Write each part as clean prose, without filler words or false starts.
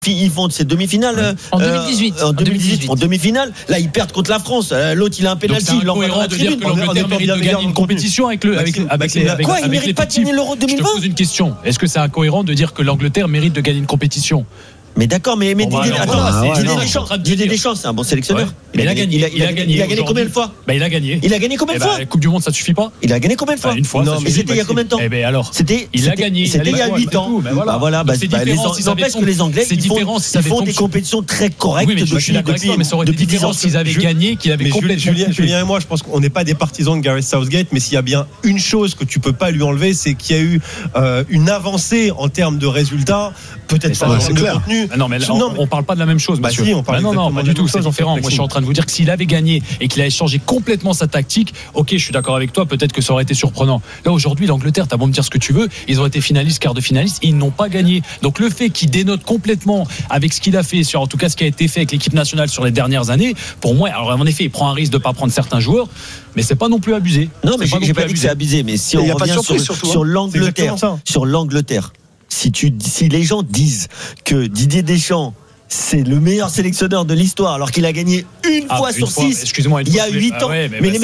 Ils font ces demi-finales en 2018. En 2018, en demi-finale. Là, ils perdent contre la France. L'autre, il a un pénalty. Il est incohérent de dire que l'Angleterre mérite de gagner une compétition avec le. Quoi, il mérite pas de gagner l'Euro 2020 ? Je te pose une question. Est-ce que c'est incohérent de dire que l'Angleterre mérite de gagner une compétition ? Mais d'accord, mais Didier Deschamps, c'est un bon sélectionneur. Ouais. Il a gagné. Il a gagné combien de fois ? Il a gagné. Il a gagné combien de fois ? La Coupe du Monde, ça suffit pas ? Il a gagné combien de fois ? Une fois. Et c'était il y a combien de temps ? Il a gagné. C'était il y a 8 ans. Voilà. N'empêche que les Anglais, ils font des compétitions très correctes depuis mais ça aurait été différent s'ils avaient gagné, qu'ils avaient complètement. Julien et moi, je pense qu'on n'est pas des partisans de Gareth Southgate, mais s'il y a bien une chose que tu peux pas lui enlever, c'est qu'il y a eu une avancée en termes de résultats, peut-être pas en termes de contenu. Non, mais on parle pas de la même chose, monsieur. Si, on parle non, pas du tout, c'est différent. Moi, je suis en train de vous dire que s'il avait gagné et qu'il avait changé complètement sa tactique, ok, je suis d'accord avec toi, peut-être que ça aurait été surprenant. Là, aujourd'hui, l'Angleterre, t'as beau me dire ce que tu veux, ils ont été finalistes, quart de finalistes, ils n'ont pas gagné. Donc, le fait qu'il dénote complètement avec ce qu'il a fait, en tout cas ce qui a été fait avec l'équipe nationale sur les dernières années, pour moi, alors en effet, il prend un risque de pas prendre certains joueurs, mais c'est pas non plus abusé. Non, mais j'ai pas dit que c'est abusé, mais si on revient sur l'Angleterre, si les gens disent que Didier Deschamps c'est le meilleur sélectionneur de l'histoire alors qu'il a gagné une fois sur 6 il y a 8 ans.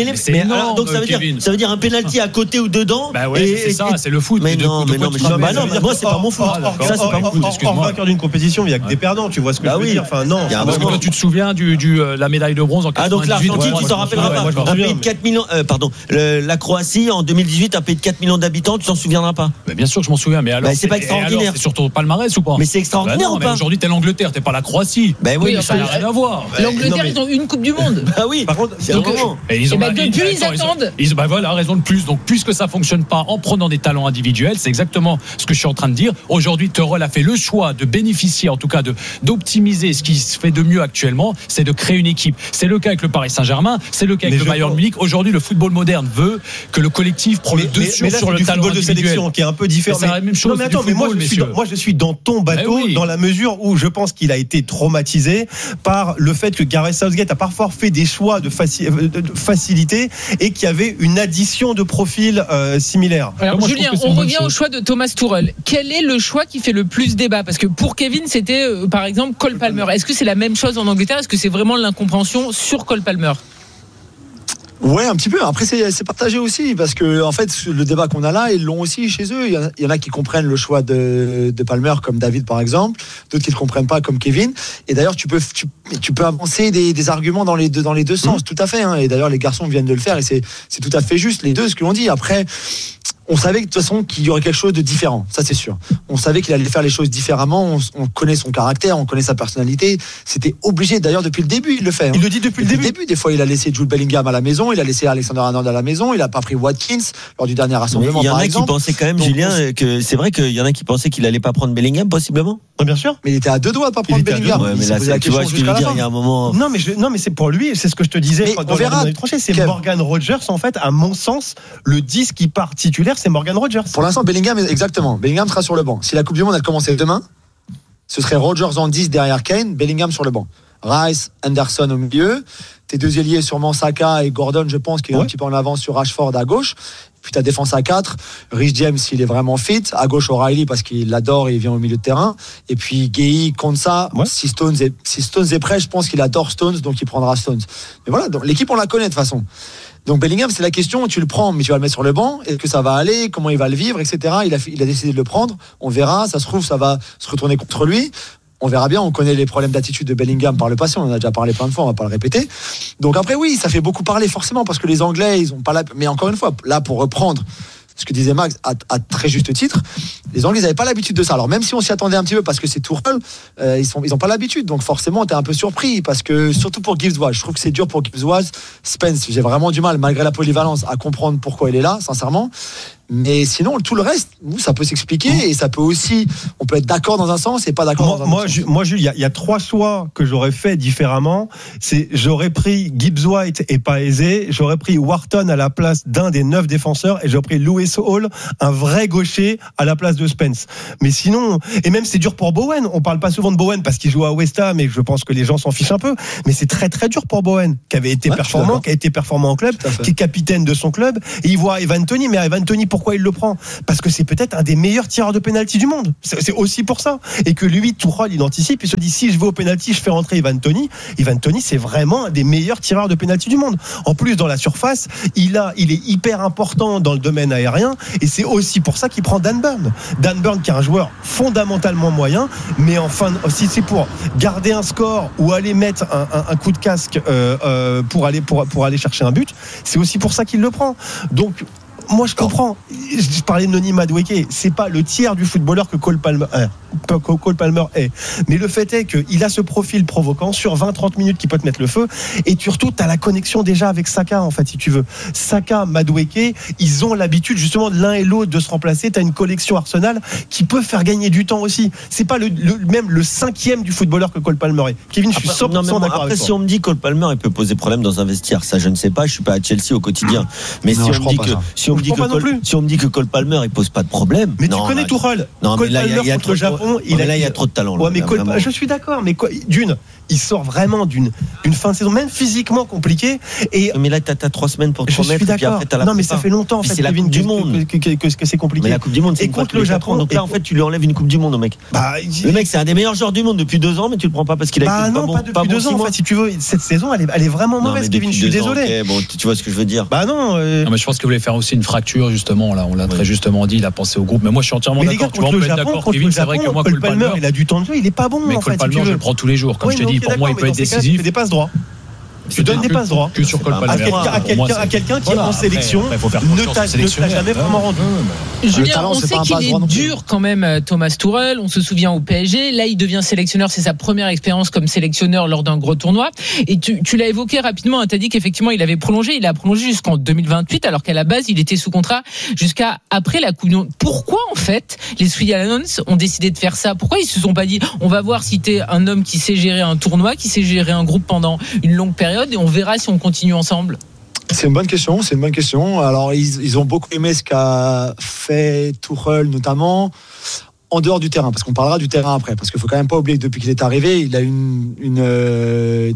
Donc ça veut dire un penalty à côté ou dedans. C'est ça, c'est le foot. Moi c'est pas mon foot. Ça c'est pas mon foot. En vainqueur d'une compétition, il y a que des perdants, tu vois ce que je veux dire. Enfin non. Parce que toi tu te souviens la médaille de bronze en 98. Donc l'Argentine, tu t'en rappelleras pas. Un pays de 4 millions la Croatie en 2018, un pays de 4 millions d'habitants, tu t'en souviendras pas. Bien sûr que je m'en souviens, mais alors c'est pas extraordinaire. C'est surtout palmarès ou pas? Mais c'est extraordinaire ou pas? Aujourd'hui t'es l'Angleterre, t'es pas la Croatie. Mais ça n'a rien à voir. L'Angleterre, ils ont une Coupe du Monde. Oui. Par contre, depuis ils attendent. Voilà, raison de plus. Donc puisque ça fonctionne pas en prenant des talents individuels, c'est exactement ce que je suis en train de dire. Aujourd'hui, Tuchel a fait le choix de bénéficier, en tout cas d'optimiser ce qui se fait de mieux actuellement, c'est de créer une équipe. C'est le cas avec le Paris Saint-Germain, c'est le cas avec le Bayern Munich. Aujourd'hui, le football moderne veut que le collectif prend le dessus sur le talent de sélection qui est un peu différent. C'est la même chose. Moi, je suis dans ton bateau dans la mesure où je pense qu'il a été traumatisé par le fait que Gareth Southgate a parfois fait des choix de facilité et qu'il y avait une addition de profils similaires. Alors, Julien, on revient au choix de Thomas Tuchel. Quel est le choix qui fait le plus débat? Parce que pour Kevin, c'était par exemple Cole Palmer. Est-ce que c'est la même chose en Angleterre? Est-ce que c'est vraiment l'incompréhension sur Cole Palmer? Ouais, un petit peu. Après, c'est partagé aussi parce que en fait, le débat qu'on a là, ils l'ont aussi chez eux. Il y en a qui comprennent le choix de Palmer, comme David par exemple, d'autres qui le comprennent pas, comme Kevin. Et d'ailleurs, tu peux avancer des arguments dans les deux sens, tout à fait. Et d'ailleurs, les garçons viennent de le faire et c'est tout à fait juste. Les deux, ce que l'on dit. Après, on savait de toute façon qu'il y aurait quelque chose de différent, ça c'est sûr. On savait qu'il allait faire les choses différemment. On connaît son caractère, on connaît sa personnalité. C'était obligé. D'ailleurs, depuis le début, il le fait. Il le dit depuis le début. Des fois, il a laissé Jude Bellingham à la maison, il a laissé Alexander-Arnold à la maison, il a pas pris Watkins lors du dernier rassemblement. Il y en par a exemple. qui pensaient quand même, Julien, que c'est vrai qu'il y en a qui pensaient qu'il allait pas prendre Bellingham, possiblement. Bien sûr. Mais il était à deux doigts de pas prendre Bellingham. Mais là, tu vois, je veux dire, il y a un moment. Non, mais c'est pour lui. C'est ce que je te disais. On verra. C'est Morgan Rogers, en fait, à mon sens, le 10 qui part titulaire, c'est Morgan Rogers. Pour l'instant, Bellingham sera sur le banc. Si la Coupe du Monde elle commençait demain, ce serait Rogers en 10 derrière Kane, Bellingham sur le banc. Rice, Anderson au milieu. Tes deux ailiers sûrement Saka et Gordon, je pense, qui est un petit peu en avance sur Rashford à gauche. Puis ta défense à 4, Rhys James s'il est vraiment fit, à gauche O'Reilly parce qu'il l'adore et il vient au milieu de terrain. Et puis Gueye, Konsa, si Stones est prêt, je pense qu'il adore Stones, donc il prendra Stones. Mais voilà, donc l'équipe on la connaît de toute façon. Donc Bellingham, c'est la question, tu le prends, mais tu vas le mettre sur le banc, est-ce que ça va aller, comment il va le vivre, etc. Il a décidé de le prendre, on verra, ça se trouve, ça va se retourner contre lui. On verra bien, on connaît les problèmes d'attitude de Bellingham par le passé, on en a déjà parlé plein de fois, on va pas le répéter. Donc après oui, ça fait beaucoup parler forcément, parce que les Anglais, ils ont pas mais encore une fois, là pour reprendre ce que disait Max à très juste titre, les Anglais n'avaient pas l'habitude de ça. Alors même si on s'y attendait un petit peu parce que c'est Tuchel, ils ont pas l'habitude. Donc forcément, t'es un peu surpris parce que surtout pour Gibbs White, je trouve que c'est dur pour Gibbs White. Spence, j'ai vraiment du mal malgré la polyvalence à comprendre pourquoi il est là, sincèrement. Mais sinon, tout le reste, ça peut s'expliquer et ça peut aussi, on peut être d'accord dans un sens et pas d'accord dans un autre sens. Moi, Jules, il y a 3 choix que j'aurais fait différemment. J'aurais pris Gibbs White et pas Eze. J'aurais pris Wharton à la place d'un des 9 défenseurs et j'aurais pris Lewis Hall, un vrai gaucher, à la place de Spence. Mais sinon, et même c'est dur pour Bowen. On parle pas souvent de Bowen parce qu'il joue à West Ham et je pense que les gens s'en fichent un peu. Mais c'est très très dur pour Bowen, qui avait été performant, qui a été performant en club, qui est capitaine de son club. Et il voit Evan Toney, mais Evan Toney, pourquoi il le prend ? Parce que c'est peut-être un des meilleurs tireurs de pénalty du monde. C'est aussi pour ça. Et que lui, Tuchel, il anticipe, il se dit, si je vais au pénalty, je fais rentrer Ivan Toney. Ivan Toney, c'est vraiment un des meilleurs tireurs de pénalty du monde. En plus, dans la surface, il est hyper important dans le domaine aérien, et c'est aussi pour ça qu'il prend Dan Burn. Dan Burn, qui est un joueur fondamentalement moyen, mais enfin, si c'est pour garder un score ou aller mettre un coup de casque pour aller chercher un but, c'est aussi pour ça qu'il le prend. Donc moi je comprends. Je parlais de Noni Madueke, c'est pas le tiers du footballeur que Cole Palmer est, mais le fait est qu'il a ce profil provoquant sur 20-30 minutes qui peut te mettre le feu, et surtout tu as la connexion déjà avec Saka, en fait, si tu veux. Saka, Madueke, ils ont l'habitude justement de l'un et l'autre de se remplacer. Tu as une collection Arsenal qui peut faire gagner du temps aussi. C'est pas même le cinquième du footballeur que Cole Palmer est. Kevin, je suis 100% d'accord avec toi. Après, si on me dit Cole Palmer, il peut poser problème dans un vestiaire, ça je ne sais pas, je suis pas à Chelsea au quotidien, mais si on me dit que Cole Palmer il pose pas de problème. Mais tu connais Tuchel. Cole Palmer contre le Japon, il y a trop de talent. Ouais, mais je suis d'accord, mais il sort vraiment d'une fin de saison, même physiquement compliquée. Mais là, t'as 3 semaines pour te remettre. Je suis d'accord. Non, mais ça fait longtemps, en fait, c'est la Coupe du Monde que c'est compliqué. Mais la Coupe du Monde, c'est une contre le Japon. Donc là, en fait, tu lui enlèves une Coupe du Monde au mec. Le mec, c'est un des meilleurs joueurs du monde depuis 2 ans, mais tu le prends pas parce qu'il a été pas depuis 2 ans. En fait, si tu veux, cette saison, elle est vraiment mauvaise, Kevin. Je suis désolé. Bon, tu vois ce que je veux dire. Non, mais je pense qu'il voulait faire aussi une fracture, justement. Là, on l'a très justement dit. Il a pensé au groupe. Mais moi, je suis entièrement d'accord. Tu vois, on peut être d'accord, Kevin. C'est vrai que moi, Cole Palmer, il a du temps de jeu. Il est pas bon. Mais Cole Palmer, je le prends tous les jours. Comme je te dis, pour moi, il peut être décisif. Tu fais des passes droits. Tu donnes des passes droits que sur Cole Palmer à quelqu'un qui en sélection ne t'a jamais vraiment rendu. Julien, on sait qu'il est dur quand même, Thomas Tuchel. On se souvient au PSG. Là, il devient sélectionneur. C'est sa première expérience comme sélectionneur lors d'un gros tournoi. Et tu l'as évoqué rapidement. Tu as dit qu'effectivement, il avait prolongé. Il a prolongé jusqu'en 2028, alors qu'à la base, il était sous contrat jusqu'à après la Coupe du Monde. Pourquoi, en fait, les Swiss ont décidé de faire ça ? Pourquoi ils se sont pas dit, on va voir si t'es un homme qui sait gérer un tournoi, qui sait gérer un groupe pendant une longue période, et on verra si on continue ensemble? C'est une bonne question. Alors, ils ont beaucoup aimé ce qu'a fait Tuchel, notamment en dehors du terrain, parce qu'on parlera du terrain après, parce qu'il faut quand même pas oublier que depuis qu'il est arrivé, il a eu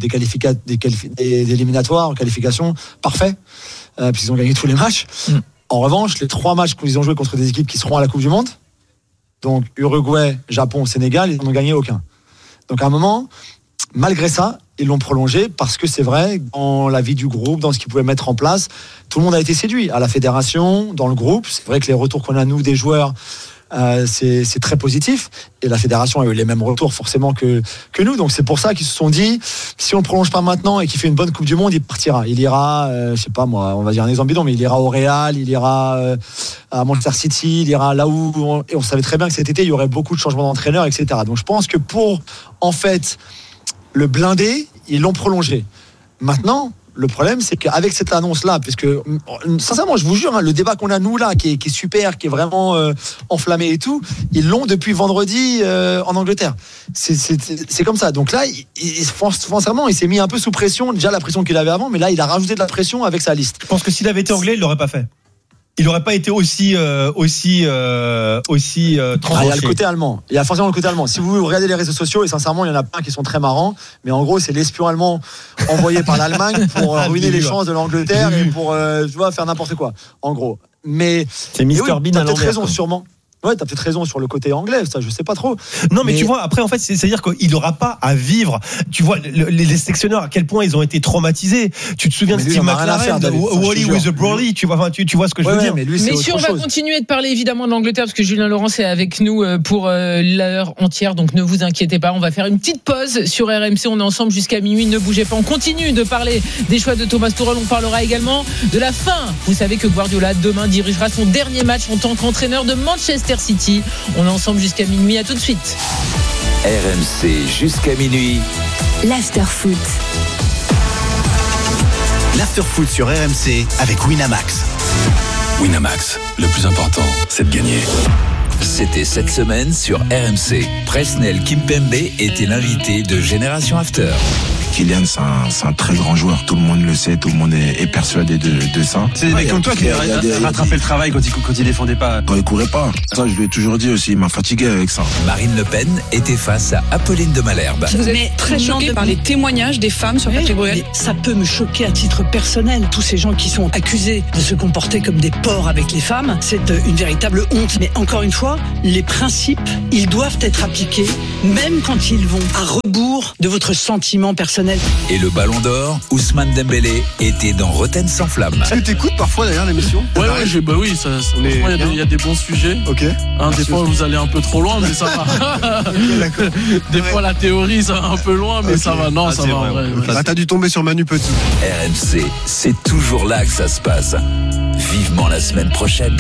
des éliminatoires en qualification parfait, puisqu'ils ont gagné tous les matchs. En revanche, les 3 matchs qu'ils ont joués contre des équipes qui seront à la Coupe du Monde, donc Uruguay, Japon, Sénégal, ils n'en ont gagné aucun. Donc à un moment, malgré ça, ils l'ont prolongé parce que c'est vrai, dans la vie du groupe, dans ce qu'ils pouvaient mettre en place, tout le monde a été séduit. À la fédération, dans le groupe, c'est vrai que les retours qu'on a, nous, des joueurs, c'est très positif. Et la fédération a eu les mêmes retours forcément que nous. Donc c'est pour ça qu'ils se sont dit, si on ne le prolonge pas maintenant et qu'il fait une bonne Coupe du Monde, il partira. Il ira, je sais pas moi, on va dire un exemple bidon, mais il ira au Real, il ira à Manchester City, il ira là où... Et on savait très bien que cet été, il y aurait beaucoup de changements d'entraîneur, etc. Donc je pense que pour, en fait, le blinder, ils l'ont prolongé. Maintenant, le problème, c'est qu'avec cette annonce-là, parce que, sincèrement, je vous jure, le débat qu'on a, nous, là, qui est super, qui est vraiment enflammé et tout, ils l'ont depuis vendredi en Angleterre. C'est comme ça. Donc là, sincèrement, il s'est mis un peu sous pression, déjà la pression qu'il avait avant, mais là, il a rajouté de la pression avec sa liste. Je pense que s'il avait été anglais, il ne l'aurait pas fait. Il n'aurait pas été aussi tranché. Il y a le côté allemand. Il y a forcément le côté allemand. Si vous regardez les réseaux sociaux, et sincèrement, il y en a plein qui sont très marrants, mais en gros, c'est l'espion allemand envoyé par l'Allemagne pour ruiner les chances de l'Angleterre et pour faire n'importe quoi, en gros. Mais c'est Mr. Bean à l'envers. T'as peut-être raison, sûrement. Ouais, t'as peut-être raison sur le côté anglais, ça, je sais pas trop. Non, mais tu vois, après, en fait, c'est-à-dire qu'il n'aura pas à vivre. Tu vois, les sélectionneurs, à quel point ils ont été traumatisés. Tu te souviens de Steve McLaren, Wally with the Brawley, tu vois ce que je veux dire. Mais si on va continuer de parler évidemment de l'Angleterre, parce que Julien Laurens est avec nous pour l'heure entière, donc ne vous inquiétez pas, on va faire une petite pause sur RMC. On est ensemble jusqu'à minuit, ne bougez pas. On continue de parler des choix de Thomas Tuchel. On parlera également de la fin. Vous savez que Guardiola, demain, dirigera son dernier match en tant qu'entraîneur de Manchester City. On est ensemble jusqu'à minuit, à tout de suite. RMC jusqu'à minuit. L'Afterfoot. L'Afterfoot sur RMC avec Winamax. Winamax, le plus important, c'est de gagner. C'était cette semaine sur RMC. Presnel Kimpembe était l'invité de Génération After. Kylian, c'est un très grand joueur. Tout le monde le sait, tout le monde est persuadé de ça. C'est des mecs comme toi qui rattrapaient le travail quand il défendait pas. Quand il courait pas. Ça, je lui ai toujours dit aussi. Il m'a fatigué avec ça. Marine Le Pen était face à Apolline de Malherbe. Vous êtes très choquée par les témoignages des femmes sur Patrick Bruel. Ça peut me choquer à titre personnel. Tous ces gens qui sont accusés de se comporter comme des porcs avec les femmes, c'est une véritable honte. Mais encore une fois, les principes, ils doivent être appliqués, même quand ils vont à rebours de votre sentiment personnel. Et le Ballon d'Or, Ousmane Dembélé était dans Rotten sans flamme. Est-ce que t'écoutes parfois d'ailleurs l'émission? Oui, il y a des bons sujets. Ok. Des fois vous allez un peu trop loin, mais ça va. Des fois la théorie ça va un peu loin, mais ça va. Non, ça va en vrai. T'as dû tomber sur Manu Petit. RMC, c'est toujours là que ça se passe. Vivement la semaine prochaine.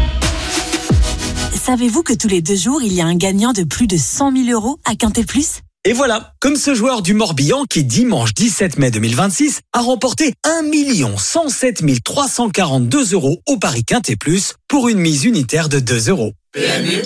Savez-vous que tous les 2 jours, il y a un gagnant de plus de 100 000 euros à Quintet Plus ? Et voilà, comme ce joueur du Morbihan qui, dimanche 17 mai 2026, a remporté 1 107 342 euros au Paris Quintet Plus pour une mise unitaire de 2 euros. PMU.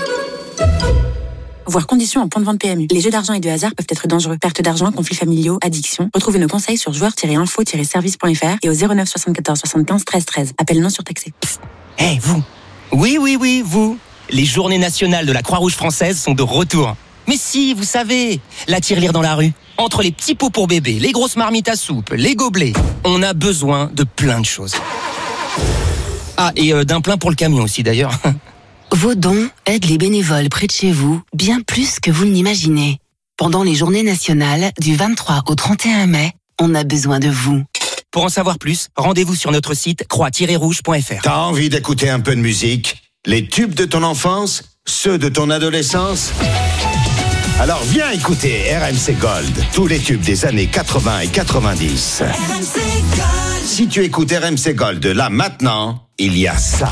Voir conditions en point de vente PMU. Les jeux d'argent et de hasard peuvent être dangereux. Perte d'argent, conflits familiaux, addiction. Retrouvez nos conseils sur joueurs-info-service.fr et au 09 74 75 13 13. Appel non surtaxé. Hey, vous. Oui, vous. Les journées nationales de la Croix-Rouge française sont de retour. Mais si, vous savez, la tirelire dans la rue. Entre les petits pots pour bébé, les grosses marmites à soupe, les gobelets, on a besoin de plein de choses. Ah, et d'un plein pour le camion aussi d'ailleurs. Vos dons aident les bénévoles près de chez vous bien plus que vous ne l'imaginez. Pendant les journées nationales du 23 au 31 mai, on a besoin de vous. Pour en savoir plus, rendez-vous sur notre site croix-rouge.fr. T'as envie d'écouter un peu de musique? Les tubes de ton enfance? Ceux de ton adolescence? Alors viens écouter RMC Gold, tous les tubes des années 80 et 90. RMC Gold. Si tu écoutes RMC Gold là maintenant, il y a ça.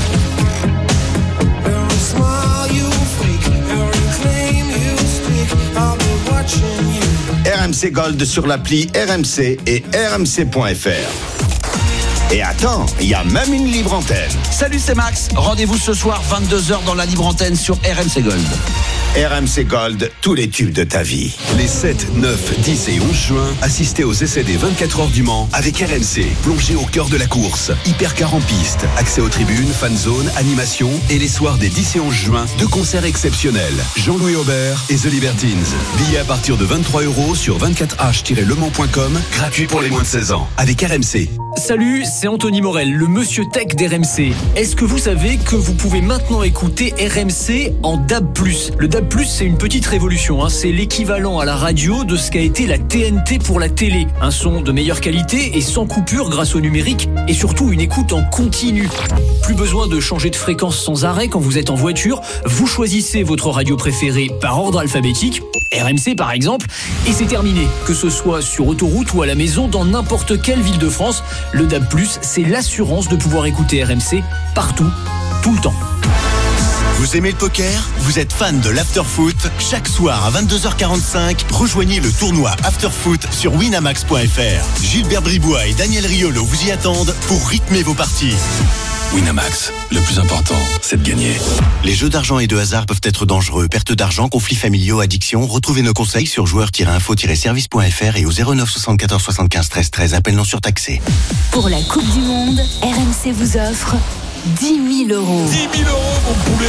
RMC Gold sur l'appli RMC et rmc.fr. Et attends, il y a même une libre antenne. Salut, c'est Max. Rendez-vous ce soir 22h dans la libre antenne sur RMC Gold. RMC Gold, tous les tubes de ta vie. Les 7, 9, 10 et 11 juin, assistez aux essais des 24 heures du Mans avec RMC. Plongez au cœur de la course. Hypercar en piste, accès aux tribunes, fan zone, animation et les soirs des 10 et 11 juin, 2 concerts exceptionnels. Jean-Louis Aubert et The Libertines. Billets à partir de 23 € sur 24h-lemans.com, gratuit pour les moins de 16 ans. Avec RMC. Salut, c'est Anthony Morel, le monsieur tech d'RMC. Est-ce que vous savez que vous pouvez maintenant écouter RMC en DAB+. Le DAB+, c'est une petite révolution, hein. C'est l'équivalent à la radio de ce qu'a été la TNT pour la télé. Un son de meilleure qualité et sans coupure grâce au numérique et surtout une écoute en continu. Plus besoin de changer de fréquence sans arrêt quand vous êtes en voiture. Vous choisissez votre radio préférée par ordre alphabétique, RMC par exemple, et c'est terminé. Que ce soit sur autoroute ou à la maison dans n'importe quelle ville de France, le DAB+, c'est l'assurance de pouvoir écouter RMC partout, tout le temps. Vous aimez le poker? Vous êtes fan de l'afterfoot? Chaque soir à 22h45, rejoignez le tournoi Afterfoot sur winamax.fr. Gilbert Bribois et Daniel Riolo vous y attendent pour rythmer vos parties. Winamax, le plus important, c'est de gagner. Les jeux d'argent et de hasard peuvent être dangereux. Perte d'argent, conflits familiaux, addiction. Retrouvez nos conseils sur joueurs-info-service.fr et au 09 74 75 13 13. Appel non surtaxé. Pour la Coupe du Monde, RMC vous offre 10 000 euros. 10 000 euros, mon poulet.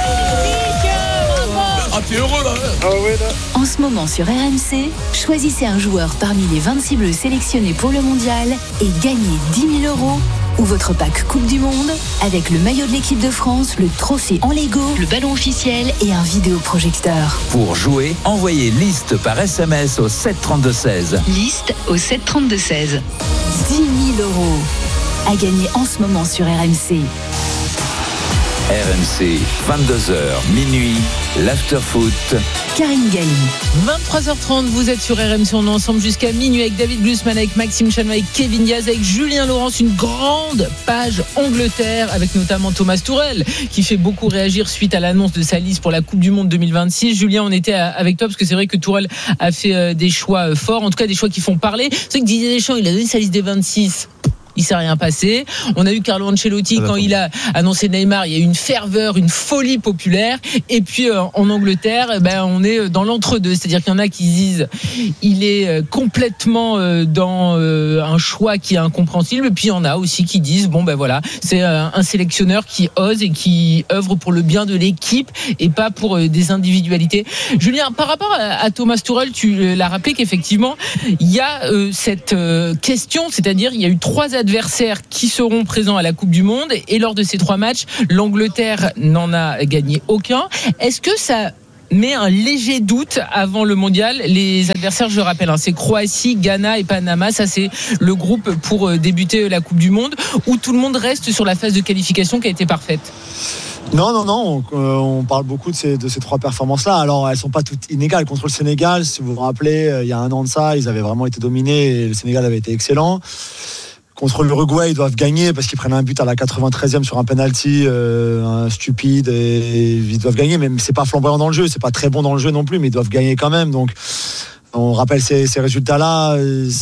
Ah, t'es heureux là. Ah ouais, là. En ce moment sur RMC, choisissez un joueur parmi les 26 bleus sélectionnés pour le mondial et gagnez 10 000 euros ou votre pack Coupe du Monde avec le maillot de l'équipe de France, le trophée en Lego, le ballon officiel et un vidéoprojecteur. Pour jouer, envoyez liste par SMS au 732-16. Liste au 732-16. 10 000 euros à gagner en ce moment sur RMC. RMC, 22h, minuit, l'afterfoot. Karine Galli. 23h30, vous êtes sur RMC, on est ensemble jusqu'à minuit avec David Glusman, avec Maxime Chanot, avec Kevin Diaz, avec Julien Laurence, une grande page Angleterre, avec notamment Thomas Tourel, qui fait beaucoup réagir suite à l'annonce de sa liste pour la Coupe du Monde 2026. Julien, on était avec toi, parce que c'est vrai que Tourel a fait des choix forts, en tout cas des choix qui font parler. C'est vrai que Didier Deschamps, il a donné sa liste des 26. il s'est rien passé. On a eu Carlo Ancelotti quand il a annoncé Neymar, il y a eu une ferveur, une folie populaire. Et puis en Angleterre, on est dans l'entre-deux, c'est-à-dire qu'il y en a qui disent il est complètement dans un choix qui est incompréhensible. Et puis il y en a aussi qui disent c'est un sélectionneur qui ose et qui œuvre pour le bien de l'équipe et pas pour des individualités. Julien, par rapport à Thomas Tuchel, tu l'as rappelé qu'effectivement il y a cette question, c'est-à-dire il y a eu 3 adversaires qui seront présents à la Coupe du Monde et lors de ces 3 matchs, l'Angleterre n'en a gagné aucun. Est-ce que ça met un léger doute avant le mondial? Les adversaires, je le rappelle, c'est Croatie, Ghana et Panama. Ça, c'est le groupe pour débuter la Coupe du Monde, où tout le monde reste sur la phase de qualification qui a été parfaite. Non, on parle beaucoup de ces 3 performances-là. Alors, elles sont pas toutes inégales. Contre le Sénégal, si vous vous rappelez, il y a un an de ça, ils avaient vraiment été dominés et le Sénégal avait été excellent. Contre l'Uruguay, ils doivent gagner parce qu'ils prennent un but à la 93e sur un penalty stupide et ils doivent gagner. Mais c'est pas flamboyant dans le jeu, c'est pas très bon dans le jeu non plus, mais ils doivent gagner quand même. Donc, on rappelle ces résultats-là,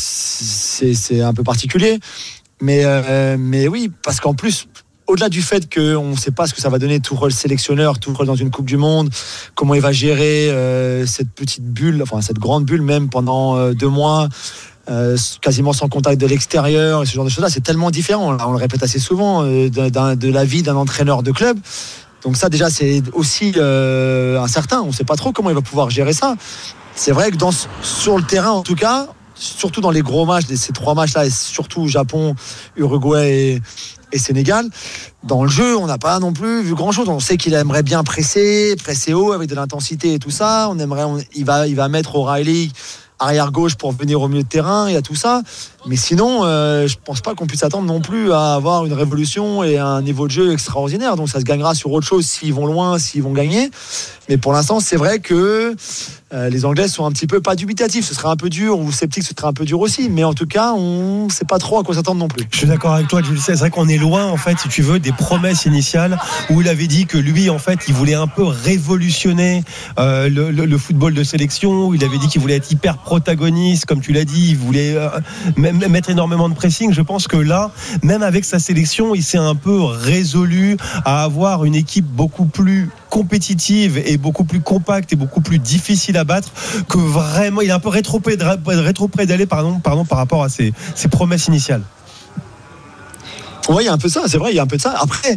c'est un peu particulier. Mais oui, parce qu'en plus, au-delà du fait qu'on ne sait pas ce que ça va donner Tuchel sélectionneur, Tuchel dans une Coupe du Monde, comment il va gérer cette petite bulle, enfin cette grande bulle même pendant 2 mois. Quasiment sans contact de l'extérieur et ce genre de choses là, c'est tellement différent, on le répète assez souvent, de la vie d'un entraîneur de club. Donc ça déjà c'est aussi incertain, on ne sait pas trop comment il va pouvoir gérer ça. C'est vrai que sur le terrain en tout cas, surtout dans les gros matchs, ces 3 matchs là, et surtout Japon, Uruguay et Sénégal, dans le jeu on n'a pas non plus vu grand chose. On sait qu'il aimerait bien presser haut avec de l'intensité et tout ça. Il va mettre O'Reilly arrière gauche pour venir au milieu de terrain, il y a tout ça, mais sinon je pense pas qu'on puisse s'attendre non plus à avoir une révolution et un niveau de jeu extraordinaire. Donc ça se gagnera sur autre chose s'ils vont loin, s'ils vont gagner. Mais pour l'instant c'est vrai que les Anglais sont un petit peu pas dubitatifs, ce serait un peu dur, ou sceptiques, ce serait un peu dur aussi, mais en tout cas on sait pas trop à quoi s'attendre non plus. Je suis d'accord avec toi, Jules. C'est vrai qu'on est loin en fait, si tu veux, des promesses initiales où il avait dit que lui en fait il voulait un peu révolutionner le football de sélection, où il avait dit qu'il voulait être hyper protagoniste, comme tu l'as dit, il voulait mettre énormément de pressing. Je pense que là, même avec sa sélection, il s'est un peu résolu à avoir une équipe beaucoup plus compétitive et beaucoup plus compacte et beaucoup plus difficile à battre, que vraiment il est un peu rétropédalé par rapport à ses promesses initiales. Oui, il y a un peu ça, c'est vrai, il y a un peu de ça. Après,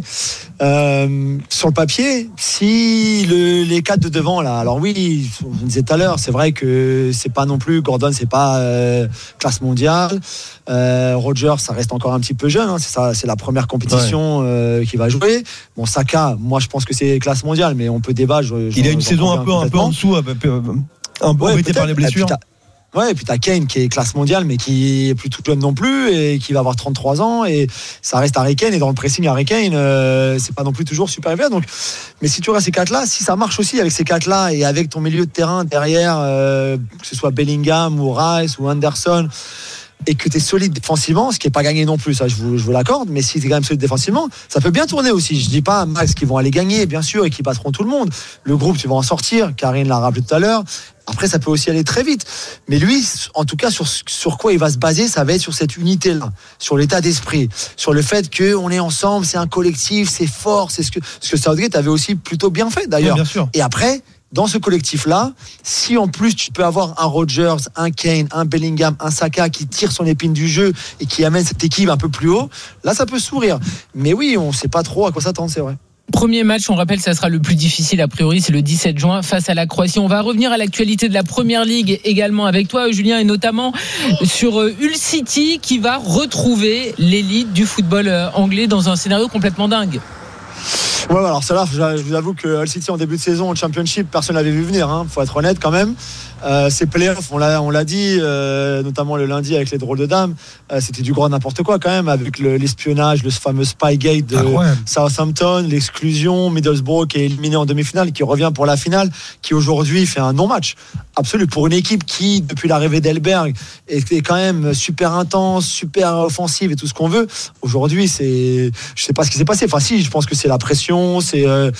sur le papier, si les 4 de devant, là, alors oui, on disait tout à l'heure, c'est vrai que c'est pas non plus, Gordon, c'est pas classe mondiale. Rodgers, ça reste encore un petit peu jeune, c'est la première compétition qu'il va jouer. Bon, Saka, moi je pense que c'est classe mondiale, mais on peut débattre. Il a une saison un peu en dessous, un peu embêté par les blessures. Ouais, et puis t'as Kane qui est classe mondiale, mais qui est plus tout jeune non plus et qui va avoir 33 ans, et ça reste Harry Kane, et dans le pressing Harry Kane, c'est pas non plus toujours super élevé. Donc, mais si tu auras ces 4-là, si ça marche aussi avec ces 4-là et avec ton milieu de terrain derrière, que ce soit Bellingham ou Rice ou Anderson, et que tu es solide défensivement, ce qui n'est pas gagné non plus, ça je vous l'accorde, mais si tu es quand même solide défensivement, ça peut bien tourner aussi. Je dis pas à Max qu'ils vont aller gagner, bien sûr, et qu'ils battront tout le monde. Le groupe, tu vas en sortir, Karine l'a rappelé tout à l'heure. Après, ça peut aussi aller très vite. Mais lui, en tout cas, sur quoi il va se baser, ça va être sur cette unité-là, sur l'état d'esprit, sur le fait qu'on est ensemble, c'est un collectif, c'est fort, c'est ce que Southgate avait aussi plutôt bien fait d'ailleurs. Oui, bien sûr. Et après, dans ce collectif-là, si en plus tu peux avoir un Rodgers, un Kane, un Bellingham, un Saka qui tire son épine du jeu et qui amène cette équipe un peu plus haut, là ça peut sourire. Mais oui, on ne sait pas trop à quoi s'attendre, c'est vrai. Premier match, on rappelle, ça sera le plus difficile a priori, c'est le 17 juin face à la Croatie. On va revenir à l'actualité de la Première Ligue également avec toi, Julien, et notamment sur Hull City qui va retrouver l'élite du football anglais dans un scénario complètement dingue. Ouais, alors celle-là, je vous avoue que Hull City en début de saison, en Championship, personne l'avait vu venir, faut être honnête quand même. Ces playoffs, on l'a dit, notamment le lundi avec les drôles de dames, c'était du grand n'importe quoi quand même, avec l'espionnage, le fameux Spygate de Southampton, l'exclusion, Middlesbrough qui est éliminé en demi-finale, qui revient pour la finale, qui aujourd'hui fait un non-match absolu pour une équipe qui, depuis l'arrivée d'Elberg, était quand même super intense, super offensive et tout ce qu'on veut. Aujourd'hui, je sais pas ce qui s'est passé. Enfin si, je pense que c'est la pression, c'est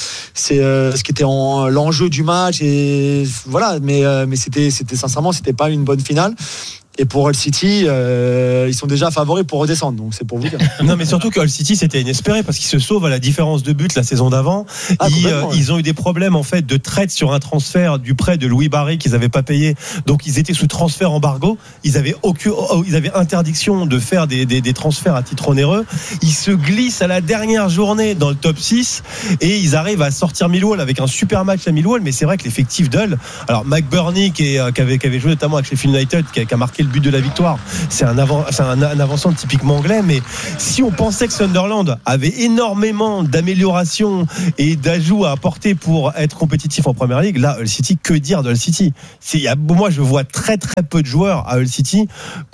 ce qui était l'enjeu du match, et voilà. Mais c'était sincèrement, c'était pas une bonne finale. Et pour Hull City, ils sont déjà favoris pour redescendre. Donc c'est pour vous dire. Non, mais surtout que Hull City, c'était inespéré parce qu'ils se sauvent à la différence de but la saison d'avant. Ils ont eu des problèmes en fait de traite sur un transfert du prêt de Louis Barry qu'ils n'avaient pas payé. Donc ils étaient sous transfert embargo. Ils avaient interdiction de faire des transferts à titre onéreux. Ils se glissent à la dernière journée dans le top 6 et ils arrivent à sortir Millwall avec un super match à Millwall. Mais c'est vrai que l'effectif d'Hull, alors McBurney qui avait joué notamment avec Sheffield United, qui a marqué le but de la victoire, c'est un avançant typiquement anglais. Mais si on pensait que Sunderland avait énormément d'améliorations et d'ajouts à apporter pour être compétitif en Première Ligue, là Hull City, que dire de Hull City? Moi je vois très très peu de joueurs à Hull City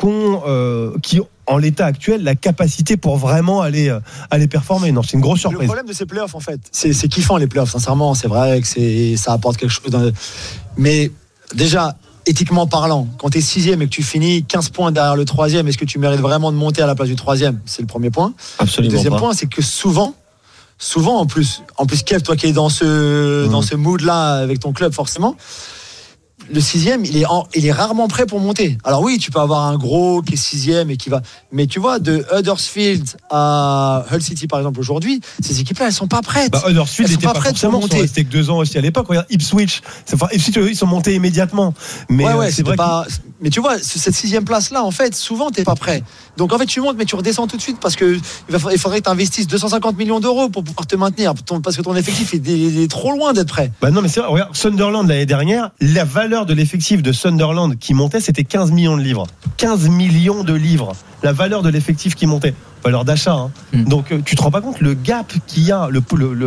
qui en l'état actuel la capacité pour vraiment aller performer. Non, c'est une grosse surprise. Le problème de ces playoffs en fait, c'est kiffant les playoffs, sincèrement, c'est vrai que ça apporte quelque chose mais déjà éthiquement parlant, quand tu es 6e et que tu finis 15 points derrière le 3e, est-ce que tu mérites vraiment de monter à la place du 3e? C'est le premier point. Absolument. Le deuxième point, c'est que souvent en plus Kev, toi qui es dans ce mood là avec ton club forcément, le 6e, il est rarement prêt pour monter. Alors oui, tu peux avoir un gros qui est 6e et qui va... Mais tu vois, de Huddersfield à Hull City, par exemple, aujourd'hui, ces équipes-là, elles sont pas prêtes. Huddersfield n'était pas forcément monter. Ils sont restés que 2 ans aussi à l'époque. Regarde, Ipswich, ils sont montés immédiatement. Mais c'est vrai pas... Mais tu vois, cette 6e place-là, en fait, souvent, t'es pas prêt. Donc en fait, tu montes, mais tu redescends tout de suite parce que il faudrait que tu investisses 250 millions d'euros pour pouvoir te maintenir. Parce que ton effectif est trop loin d'être prêt. Non, mais c'est vrai. Regarde, Sunderland, l'année dernière, la valeur de l'effectif de Sunderland qui montait, c'était 15 millions de livres. 15 millions de livres. La valeur de l'effectif qui montait. Valeur d'achat. Hein. Donc tu te rends pas compte le gap qu'il y a, le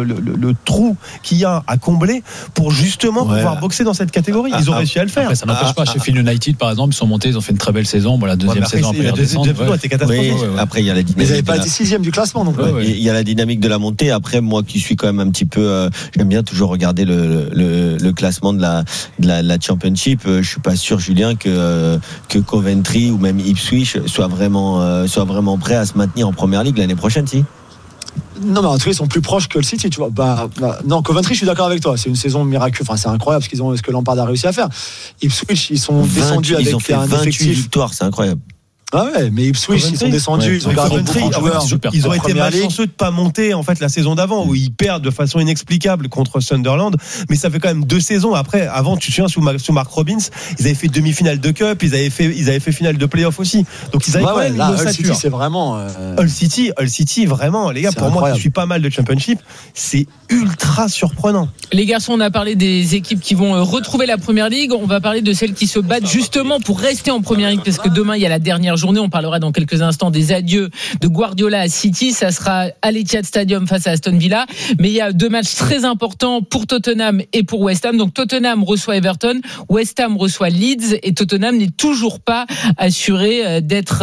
trou qu'il y a à combler pour justement pouvoir boxer dans cette catégorie. Ils ont réussi à le faire. Après, ça n'empêche pas. Sheffield United, par exemple, ils sont montés, ils ont fait une très belle saison. Bon, la deuxième saison après la descente. Après, il y a la dynamique. Mais ils n'avaient pas été 6e du classement. Donc il y a la dynamique de la montée. Après, moi qui suis quand même un petit peu, j'aime bien toujours regarder le classement de la Championship. Je suis pas sûr, Julien, que Coventry ou même Ipswich soit vraiment prêt à se maintenir en Première Ligue l'année prochaine, si? Non, mais en tout cas, ils sont plus proches que le City, tu vois. Non, Coventry, je suis d'accord avec toi. C'est une saison miraculeuse. Enfin, c'est incroyable ce que Lampard a réussi à faire. Ipswich, ils sont descendus avec un 28 effectif. victoires, c'est incroyable. Ah ouais, mais Ipswich, ils sont descendus, ils ont gardé beaucoup de joueurs. Ils ont été malchanceux de pas monter en fait la saison d'avant où ils perdent de façon inexplicable contre Sunderland, mais ça fait quand même 2 saisons après. Avant, tu te souviens, sous Mark Robbins, ils avaient fait demi-finale de Cup, ils avaient fait finale de Playoff aussi. Donc ils avaient quand même une Hull City, c'est vraiment Hull City, vraiment, les gars, pour moi qui suis pas mal de Championship, c'est ultra surprenant. Les garçons, on a parlé des équipes qui vont retrouver la Première Ligue. On va parler de celles qui se battent justement pour rester en Première Ligue, parce que demain il y a la dernière journée. On parlera dans quelques instants des adieux de Guardiola à City. Ça sera à l'Etihad Stadium face à Aston Villa. Mais il y a 2 matchs très importants pour Tottenham et pour West Ham. Donc Tottenham reçoit Everton, West Ham reçoit Leeds, et Tottenham n'est toujours pas assuré d'être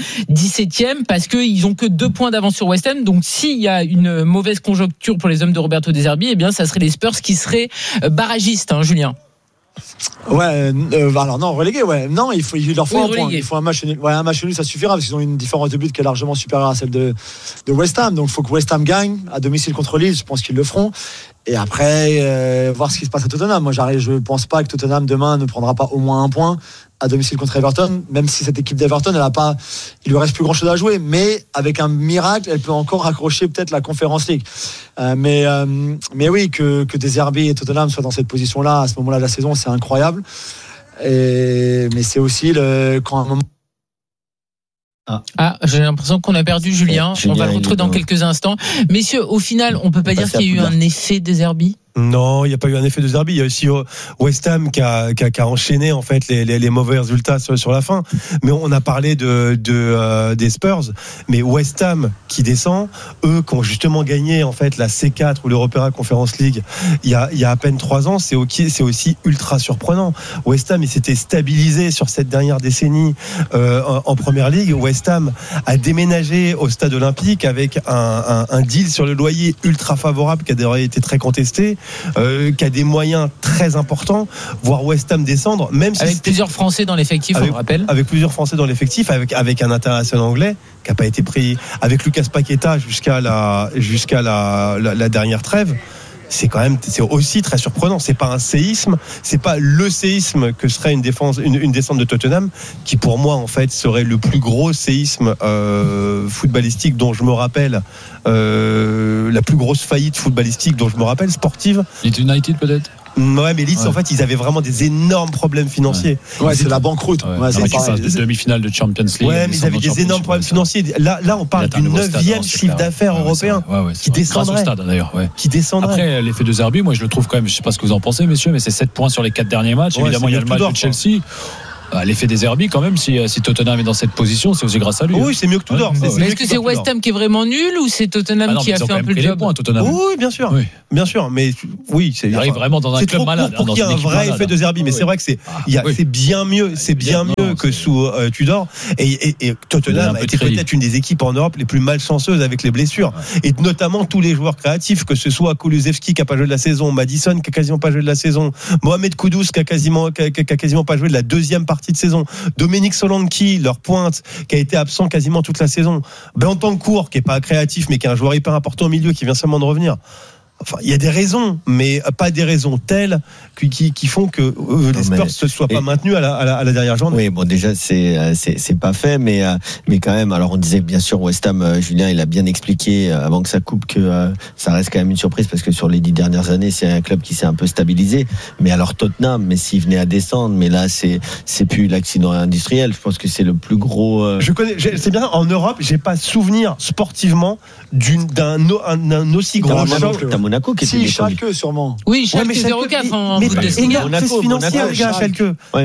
17e parce qu'ils ont que 2 points d'avance sur West Ham. Donc s'il y a une mauvaise conjoncture pour les hommes de Roberto De Zerbi, eh bien ça serait les Spurs qui seraient barragistes, hein, Julien. Ouais, alors non, relégué, ouais. Non, il leur faut un point. Il faut un match nul. Ouais, un match nul, ça suffira parce qu'ils ont une différence de but qui est largement supérieure à celle de West Ham. Donc il faut que West Ham gagne à domicile contre Leeds. Je pense qu'ils le feront. Et après, voir ce qui se passe à Tottenham. Moi, je ne pense pas que Tottenham demain ne prendra pas au moins un point à domicile contre Everton, même si cette équipe d'Everton, il lui reste plus grand chose à jouer, mais avec un miracle, elle peut encore raccrocher peut-être la Conference League. Mais oui, que De Zerbi et Tottenham soient dans cette position-là à ce moment-là de la saison, c'est incroyable. Mais c'est aussi quand à un moment. J'ai l'impression qu'on a perdu Julien. On va le retrouver dans quelques instants. Messieurs, au final, on peut pas dire qu'il y a eu un effet De Zerbi. Non, il n'y a pas eu un effet de Zerbi. Il y a aussi West Ham qui a enchaîné en fait les mauvais résultats sur la fin. Mais on a parlé des Spurs, mais West Ham qui descend, eux qui ont justement gagné en fait la C4 ou l'Européra Conference League il y a à peine 3 ans, c'est aussi ultra surprenant. West Ham, il s'était stabilisé sur cette dernière décennie en Première Ligue. West Ham a déménagé au Stade Olympique avec un deal sur le loyer ultra favorable qui a été très contesté. Qui a des moyens très importants, voir West Ham descendre, même si avec plusieurs Français dans l'effectif, on le rappelle. Avec plusieurs Français dans l'effectif, avec un international anglais qui n'a pas été pris, avec Lucas Paqueta jusqu'à la dernière trêve. c'est aussi très surprenant. C'est pas un séisme, c'est pas le séisme que serait une descente de Tottenham, qui pour moi en fait serait le plus gros séisme footballistique dont je me rappelle, la plus grosse faillite footballistique dont je me rappelle, sportive. Leeds United peut-être. Ouais, mais Leeds, en fait, ils avaient vraiment des énormes problèmes financiers. C'est la banqueroute. De demi-finale de Champions League. Ouais, mais ils avaient des énormes problèmes financiers. Là, on parle du 9e chiffre d'affaires européen qui descendrait. Grâce au stade, d'ailleurs. Qui descendrait. Après, l'effet de Zerbi, moi, je le trouve quand même, je sais pas ce que vous en pensez, messieurs, mais c'est 7 points sur les 4 derniers matchs. Évidemment, il y a le match de Chelsea. L'effet des Zerbi quand même, si Tottenham est dans cette position, c'est aussi grâce à lui. Oui, c'est mieux que Tudor. Mais est-ce que c'est West Ham qui est vraiment nul ou c'est Tottenham qui a fait un peu le job? Oui, bien sûr. Bien sûr, mais oui, il arrive vraiment dans un club malade. Pour qu'il y ait un vrai effet de Zerbi, mais c'est vrai que c'est bien mieux, que sous Tudor. Et Tottenham a été peut-être une des équipes en Europe les plus malchanceuses avec les blessures, et notamment tous les joueurs créatifs, que ce soit Kulusevski qui a pas joué de la saison, Maddison qui a quasiment pas joué de la saison, Mohamed Kudus qui a quasiment pas joué de la deuxième partie de saison, Dominique Solanke, leur pointe, qui a été absent quasiment toute la saison, Bentancur qui est pas créatif mais qui est un joueur hyper important au milieu, qui vient seulement de revenir. Enfin, il y a des raisons, mais pas des raisons telles qui font que les Spurs ne se soient pas maintenus à la dernière journée. Oui, bon, déjà c'est pas fait, mais quand même. Alors on disait bien sûr West Ham, Julien, il a bien expliqué avant que ça coupe que ça reste quand même une surprise, parce que sur les 10 dernières années, c'est un club qui s'est un peu stabilisé. Mais alors Tottenham, mais s'il venait à descendre, mais là c'est plus l'accident industriel. Je pense que c'est le plus gros. C'est bien, en Europe, j'ai pas souvenir sportivement d'un aussi gros choc. T'as Monaco qui était descendu. Schalke sûrement. Oui, Schalke 0-4 en Bundesliga. Crise financière, les gars, Schalke.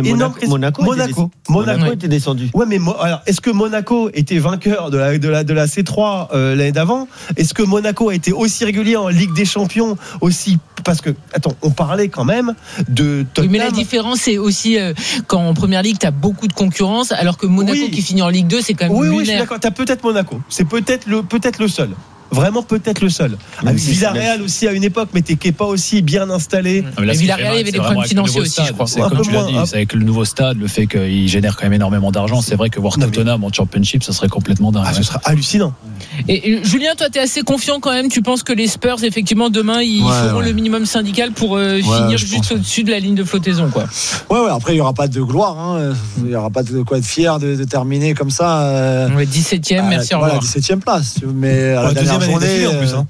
Monaco était descendu. Ouais, mais alors, est-ce que Monaco était vainqueur de la C3 l'année d'avant? Est-ce que Monaco a été aussi régulier en Ligue des Champions aussi? Parce que, attends, on parlait quand même de Tottenham. Oui, mais la différence, c'est aussi quand en Première Ligue, t'as beaucoup de concurrence, alors que Monaco qui finit en Ligue 2, c'est quand même lunaire. Oui, je suis d'accord. T'as peut-être Monaco. C'est peut-être le seul. Vraiment peut-être le seul. Avec Villarreal aussi à une époque, mais qui n'est pas aussi bien installé. Mais Villarreal, il y avait des problèmes financiers aussi, je crois. C'est comme tu l'as dit, c'est avec le nouveau stade, le fait qu'il génère quand même énormément d'argent. C'est vrai que voir Tottenham en Championship, ça serait complètement dingue. Ce serait hallucinant. Et Julien, toi, tu es assez confiant quand même. Tu penses que les Spurs, effectivement, demain, ils feront le minimum syndical pour finir juste au-dessus de la ligne de flottaison, quoi. Ouais. Après, il n'y aura pas de gloire. Il n'y aura pas de quoi être fier de terminer comme ça. 17e, merci, au revoir. 17e place. Mais à la dernière journée. En plus,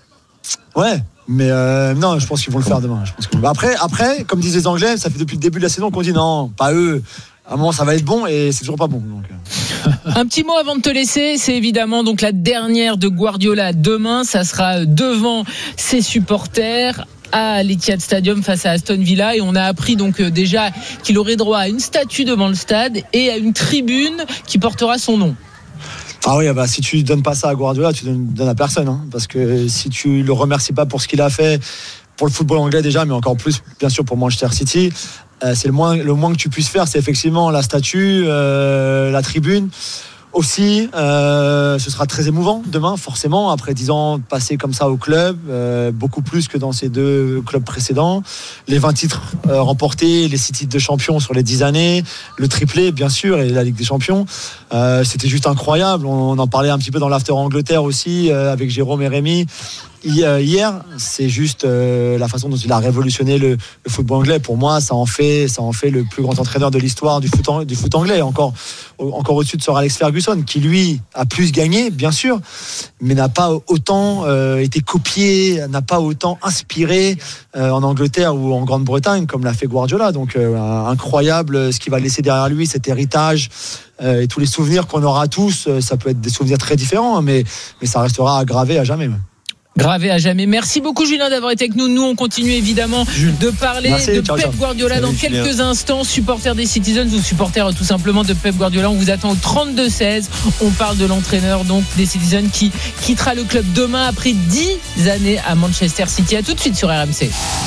ouais, mais non, je pense qu'ils vont le faire demain. Après, comme disent les Anglais, ça fait depuis le début de la saison qu'on dit non, pas eux. À un moment, ça va être bon et c'est toujours pas bon. Donc. Un petit mot avant de te laisser, c'est évidemment donc la dernière de Guardiola demain. Ça sera devant ses supporters à l'Etihad Stadium face à Aston Villa, et on a appris donc déjà qu'il aurait droit à une statue devant le stade et à une tribune qui portera son nom. Ah oui, si tu donnes pas ça à Guardiola, tu donnes à personne, parce que si tu le remercies pas pour ce qu'il a fait pour le football anglais déjà, mais encore plus bien sûr pour Manchester City, c'est le moins que tu puisses faire, c'est effectivement la statue, la tribune. Aussi, ce sera très émouvant demain, forcément, après 10 ans passés comme ça au club, beaucoup plus que dans ces 2 clubs précédents. Les 20 titres remportés, les 6 titres de champion sur les 10 années, le triplé, bien sûr, et la Ligue des Champions. C'était juste incroyable. On en parlait un petit peu dans l'After Angleterre aussi, avec Jérôme et Rémi. Hier, c'est juste la façon dont il a révolutionné le football anglais. Pour moi, ça en fait le plus grand entraîneur de l'histoire du foot anglais. Encore au-dessus de Sir Alex Ferguson, qui lui a plus gagné, bien sûr, mais n'a pas autant été copié, n'a pas autant inspiré en Angleterre ou en Grande-Bretagne comme l'a fait Guardiola. Donc incroyable ce qu'il va laisser derrière lui, cet héritage. Et tous les souvenirs qu'on aura tous, ça peut être des souvenirs très différents, mais ça restera gravé à jamais. Gravé à jamais. Merci beaucoup Julien d'avoir été avec nous. Nous on continue évidemment de parler de Pep Guardiola dans quelques instants. Supporter des Citizens ou supporter tout simplement de Pep Guardiola, on vous attend au 32-16. On parle de l'entraîneur donc des Citizens qui quittera le club demain après 10 années à Manchester City. À tout de suite sur RMC.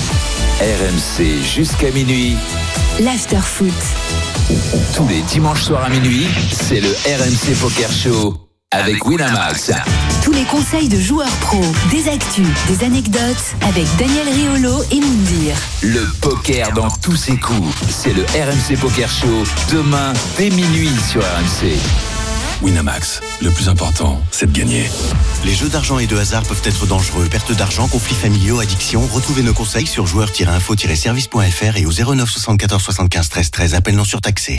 RMC jusqu'à minuit. L'After Foot. Tous les dimanches soirs à minuit, c'est le RMC Poker Show avec Winamax. Tous les conseils de joueurs pros, des actus, des anecdotes avec Daniel Riolo et Moundir. Le poker dans tous ses coups, c'est le RMC Poker Show demain dès minuit sur RMC. Winamax, le plus important, c'est de gagner. Les jeux d'argent et de hasard peuvent être dangereux. Perte d'argent, conflits familiaux, addiction. Retrouvez nos conseils sur joueurs-info-service.fr et au 09 74 75 13 13. Appel non surtaxé.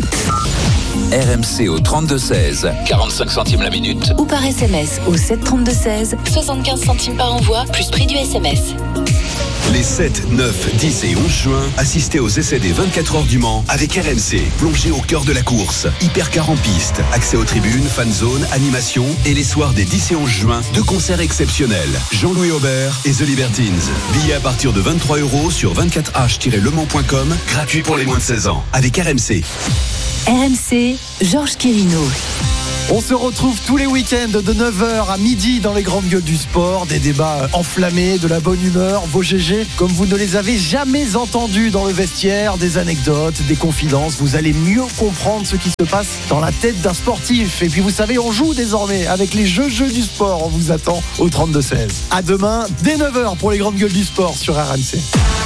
RMC au 32-16, 45 centimes la minute. Ou par SMS au 732-16, 75 centimes par envoi, plus prix du SMS. Les 7, 9, 10 et 11 juin, assistez aux essais des 24 heures du Mans avec RMC. Plongez au cœur de la course. Hypercar en piste, accès aux tribunes, fan zone, animation et les soirs des 10 et 11 juin, 2 concerts exceptionnels. Jean-Louis Aubert et The Libertines. Billets à partir de 23 € sur 24h-lemans.com, gratuit pour les moins de 16 ans. Avec RMC. RMC, Georges Quirino. On se retrouve tous les week-ends de 9h à midi dans les grandes gueules du sport. Des débats enflammés, de la bonne humeur, vos GG comme vous ne les avez jamais entendus dans le vestiaire, des anecdotes, des confidences. Vous allez mieux comprendre ce qui se passe dans la tête d'un sportif. Et puis vous savez, on joue désormais avec les jeux du sport. On vous attend au 32-16. À demain, dès 9h pour les grandes gueules du sport sur RMC.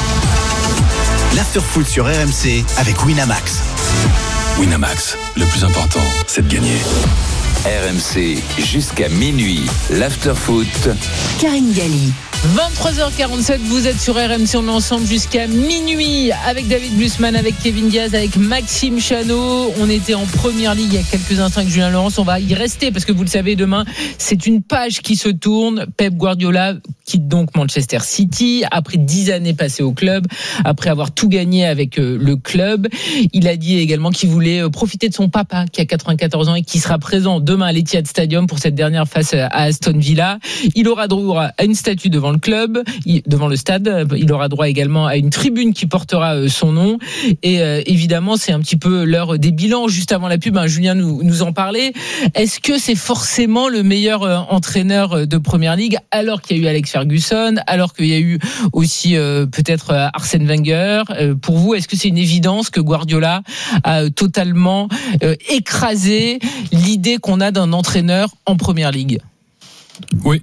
L'after-foot sur RMC avec Winamax. Winamax, le plus important, c'est de gagner. RMC jusqu'à minuit. L'after-foot. Karine Galli. 23h47, vous êtes sur RMC, on est ensemble jusqu'à minuit avec David Blussman, avec Kevin Diaz, avec Maxime Chanot. On était en première ligue il y a quelques instants avec Julien Laurens. On va y rester parce que vous le savez, demain, c'est une page qui se tourne. Pep Guardiola quitte donc Manchester City après 10 années passées au club, après avoir tout gagné avec le club. Il a dit également qu'il voulait profiter de son papa qui a 94 ans et qui sera présent demain à l'Etihad Stadium pour cette dernière face à Aston Villa. Il aura droit à une statue devant le club, devant le stade. Il aura droit également à une tribune qui portera son nom. Et évidemment, c'est un petit peu l'heure des bilans. Juste avant la pub, Julien nous en parlait. Est-ce que c'est forcément le meilleur entraîneur de Première Ligue alors qu'il y a eu Alex Ferguson, alors qu'il y a eu aussi peut-être Arsène Wenger? Pour vous, est-ce que c'est une évidence que Guardiola a totalement écrasé l'idée qu'on a d'un entraîneur en Première Ligue? Oui.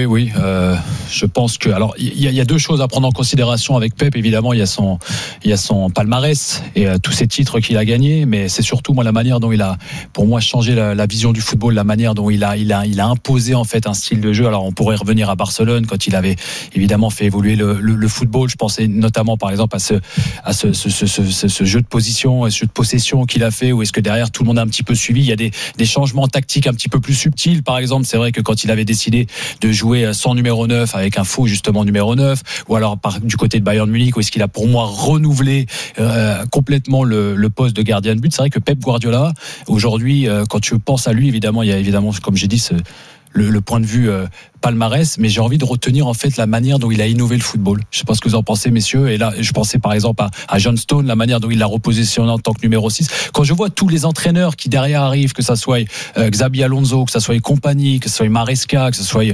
Je pense que alors il y a deux choses à prendre en considération avec Pep. Évidemment, il y a son palmarès et tous ces titres qu'il a gagnés, mais c'est surtout la manière dont il a, pour moi, changé la vision du football, la manière dont il a imposé en fait un style de jeu. Alors on pourrait revenir à Barcelone quand il avait évidemment fait évoluer le football. Je pensais notamment par exemple à ce jeu de position, ce jeu de possession qu'il a fait, où est-ce que derrière tout le monde a un petit peu suivi. Il y a des changements tactiques un petit peu plus subtils. Par exemple, c'est vrai que quand il avait décidé de jouer sans numéro 9 avec un faux justement numéro 9, ou alors du côté de Bayern Munich où est-ce qu'il a pour moi renouvelé complètement le poste de gardien de but. C'est vrai que Pep Guardiola aujourd'hui, quand tu penses à lui, évidemment il y a évidemment, comme j'ai dit, le point de vue palmarès, mais j'ai envie de retenir en fait la manière dont il a innové le football. Je sais pas ce que vous en pensez, messieurs. Et là, je pensais par exemple à John Stone, la manière dont il l'a repositionné en tant que numéro 6. Quand je vois tous les entraîneurs qui derrière arrivent, que ça soit Xabi Alonso, que ça soit Compagnie, que ça soit Maresca, que ça soit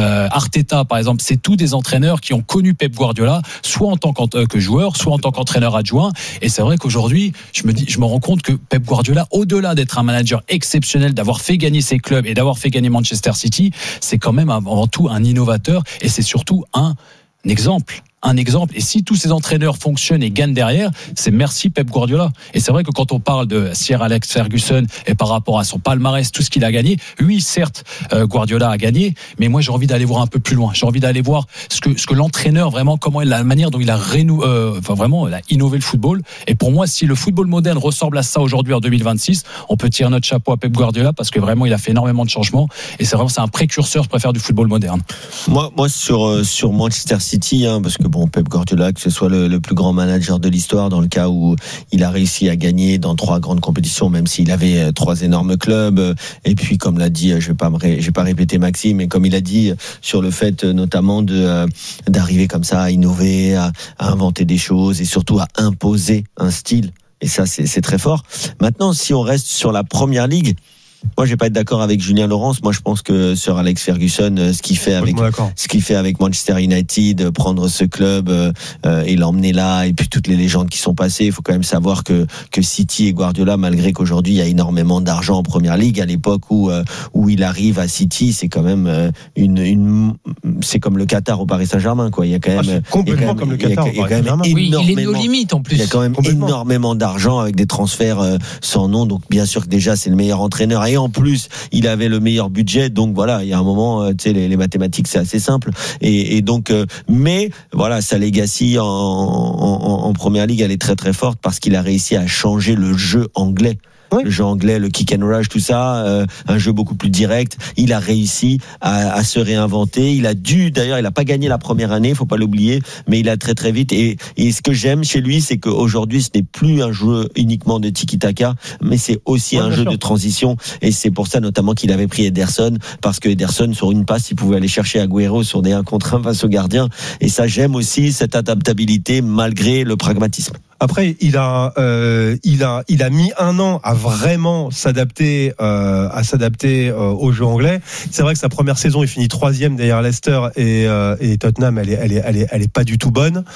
Arteta par exemple, c'est tous des entraîneurs qui ont connu Pep Guardiola, soit en tant que joueur, soit en tant qu'entraîneur adjoint. Et c'est vrai qu'aujourd'hui, je me rends compte que Pep Guardiola, au-delà d'être un manager exceptionnel, d'avoir fait gagner ses clubs et d'avoir fait gagner Manchester City, c'est quand même avant tout un innovateur, et c'est surtout un exemple. Et si tous ces entraîneurs fonctionnent et gagnent derrière, c'est merci Pep Guardiola. Et c'est vrai que quand on parle de Sir Alex Ferguson et par rapport à son palmarès, tout ce qu'il a gagné, oui, certes, Guardiola a gagné, mais moi j'ai envie d'aller voir un peu plus loin. J'ai envie d'aller voir ce que l'entraîneur vraiment, la manière dont il a vraiment il a innové le football. Et pour moi, si le football moderne ressemble à ça aujourd'hui en 2026, on peut tirer notre chapeau à Pep Guardiola parce que vraiment il a fait énormément de changements et c'est un précurseur, je préfère, du football moderne. Moi sur Manchester City, parce que Pep Guardiola, que ce soit le plus grand manager de l'histoire, dans le cas où il a réussi à gagner dans 3 grandes compétitions, même s'il avait 3 énormes clubs. Et puis, comme l'a dit, je vais pas répéter Maxime, mais comme il a dit sur le fait notamment d'arriver comme ça à innover, à inventer des choses et surtout à imposer un style. Et ça, c'est très fort. Maintenant, si on reste sur la Première Ligue, moi, je vais pas être d'accord avec Julien Laurens. Moi, je pense que Sir Alex Ferguson, ce qu'il fait avec Manchester United, prendre ce club et l'emmener là, et puis toutes les légendes qui sont passées. Il faut quand même savoir que City et Guardiola, malgré qu'aujourd'hui il y a énormément d'argent en Première Ligue, à l'époque où il arrive à City, c'est quand même c'est comme le Qatar au Paris Saint-Germain, quoi. Il y a quand même complètement comme le Qatar. Il est nos limites en plus. Il y a quand même énormément d'argent avec des transferts sans nom. Donc bien sûr que déjà c'est le meilleur entraîneur. et en plus il avait le meilleur budget, donc voilà, il y a un moment, tu sais, les mathématiques c'est assez simple, et donc mais voilà, sa legacy en première ligue elle est très très forte parce qu'il a réussi à changer le jeu anglais. Le jeu anglais, le kick and rush, tout ça, un jeu beaucoup plus direct. Il a réussi à se réinventer. Il a pas gagné la première année, faut pas l'oublier, mais il a très très vite. Et ce que j'aime chez lui, c'est qu'aujourd'hui, ce n'est plus un jeu uniquement de tiki-taka, mais c'est aussi un jeu de transition. Et c'est pour ça notamment qu'il avait pris Ederson, parce que Ederson, sur une passe, il pouvait aller chercher Agüero sur des 1 contre 1 face au gardien. Et ça, j'aime aussi cette adaptabilité malgré le pragmatisme. Après, il a mis 1 an à vraiment s'adapter au jeu anglais. C'est vrai que sa première saison, il finit 3e derrière Leicester et Tottenham, elle est pas du tout bonne.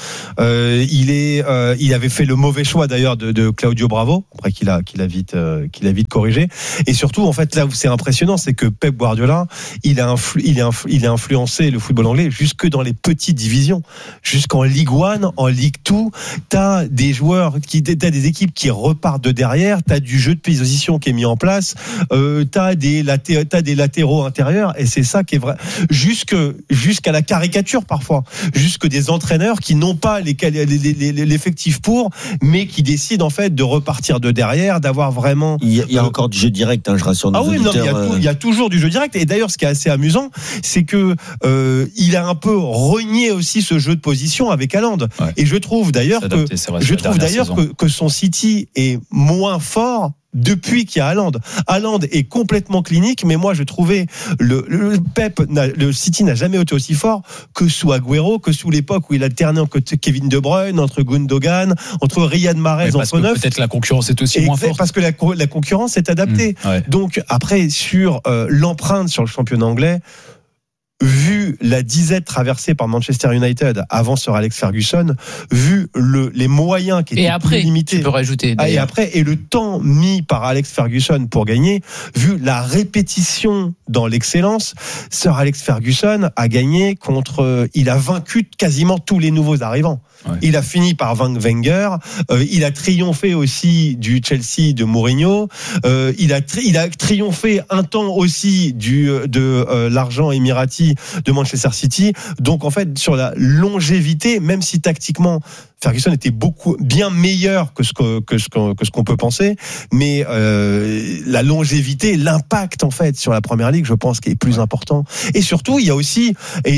Il avait fait le mauvais choix d'ailleurs de Claudio Bravo, après qu'il a vite corrigé. Et surtout, en fait, là où c'est impressionnant, c'est que Pep Guardiola, il a influencé le football anglais jusque dans les petites divisions, jusqu'en Ligue 1, en Ligue 2. T'as des joueurs t'as des équipes qui repartent de derrière, t'as du jeu de position qui est mis en place, t'as des latéraux intérieurs, et c'est ça qui est vrai, jusqu'à la caricature parfois, jusque des entraîneurs qui n'ont pas l'effectif pour, mais qui décident en fait de repartir de derrière, d'avoir vraiment. Il y a encore du jeu direct, je rassure nos auditeurs. Il y a toujours du jeu direct, et d'ailleurs ce qui est assez amusant, c'est que il a un peu renié aussi ce jeu de position avec Haaland, et je trouve d'ailleurs que son City est moins fort depuis qu'il y a Haaland. Haaland est complètement clinique, mais moi je trouvais le City n'a jamais été aussi fort que sous Agüero, que sous l'époque où il alternait entre Kevin De Bruyne, entre Gundogan, entre Riyad Mahrez en faux neuf. Peut-être la concurrence est aussi moins forte. Parce que la concurrence est adaptée. Donc après, sur l'empreinte sur le championnat anglais, vu la disette traversée par Manchester United avant Sir Alex Ferguson, vu les moyens qui étaient plus limités, tu peux rajouter, et le temps mis par Alex Ferguson pour gagner, vu la répétition dans l'excellence, Sir Alex Ferguson a gagné il a vaincu quasiment tous les nouveaux arrivants. Il a fini par vaincre Wenger, il a triomphé aussi du Chelsea de Mourinho, il a triomphé un temps aussi de l'argent émirati de Manchester City. Donc en fait, sur la longévité, même si tactiquement Ferguson était bien meilleur que ce qu'on peut penser, mais la longévité, l'impact en fait sur la Première Ligue, je pense qu'il est plus important. Et surtout, il y a aussi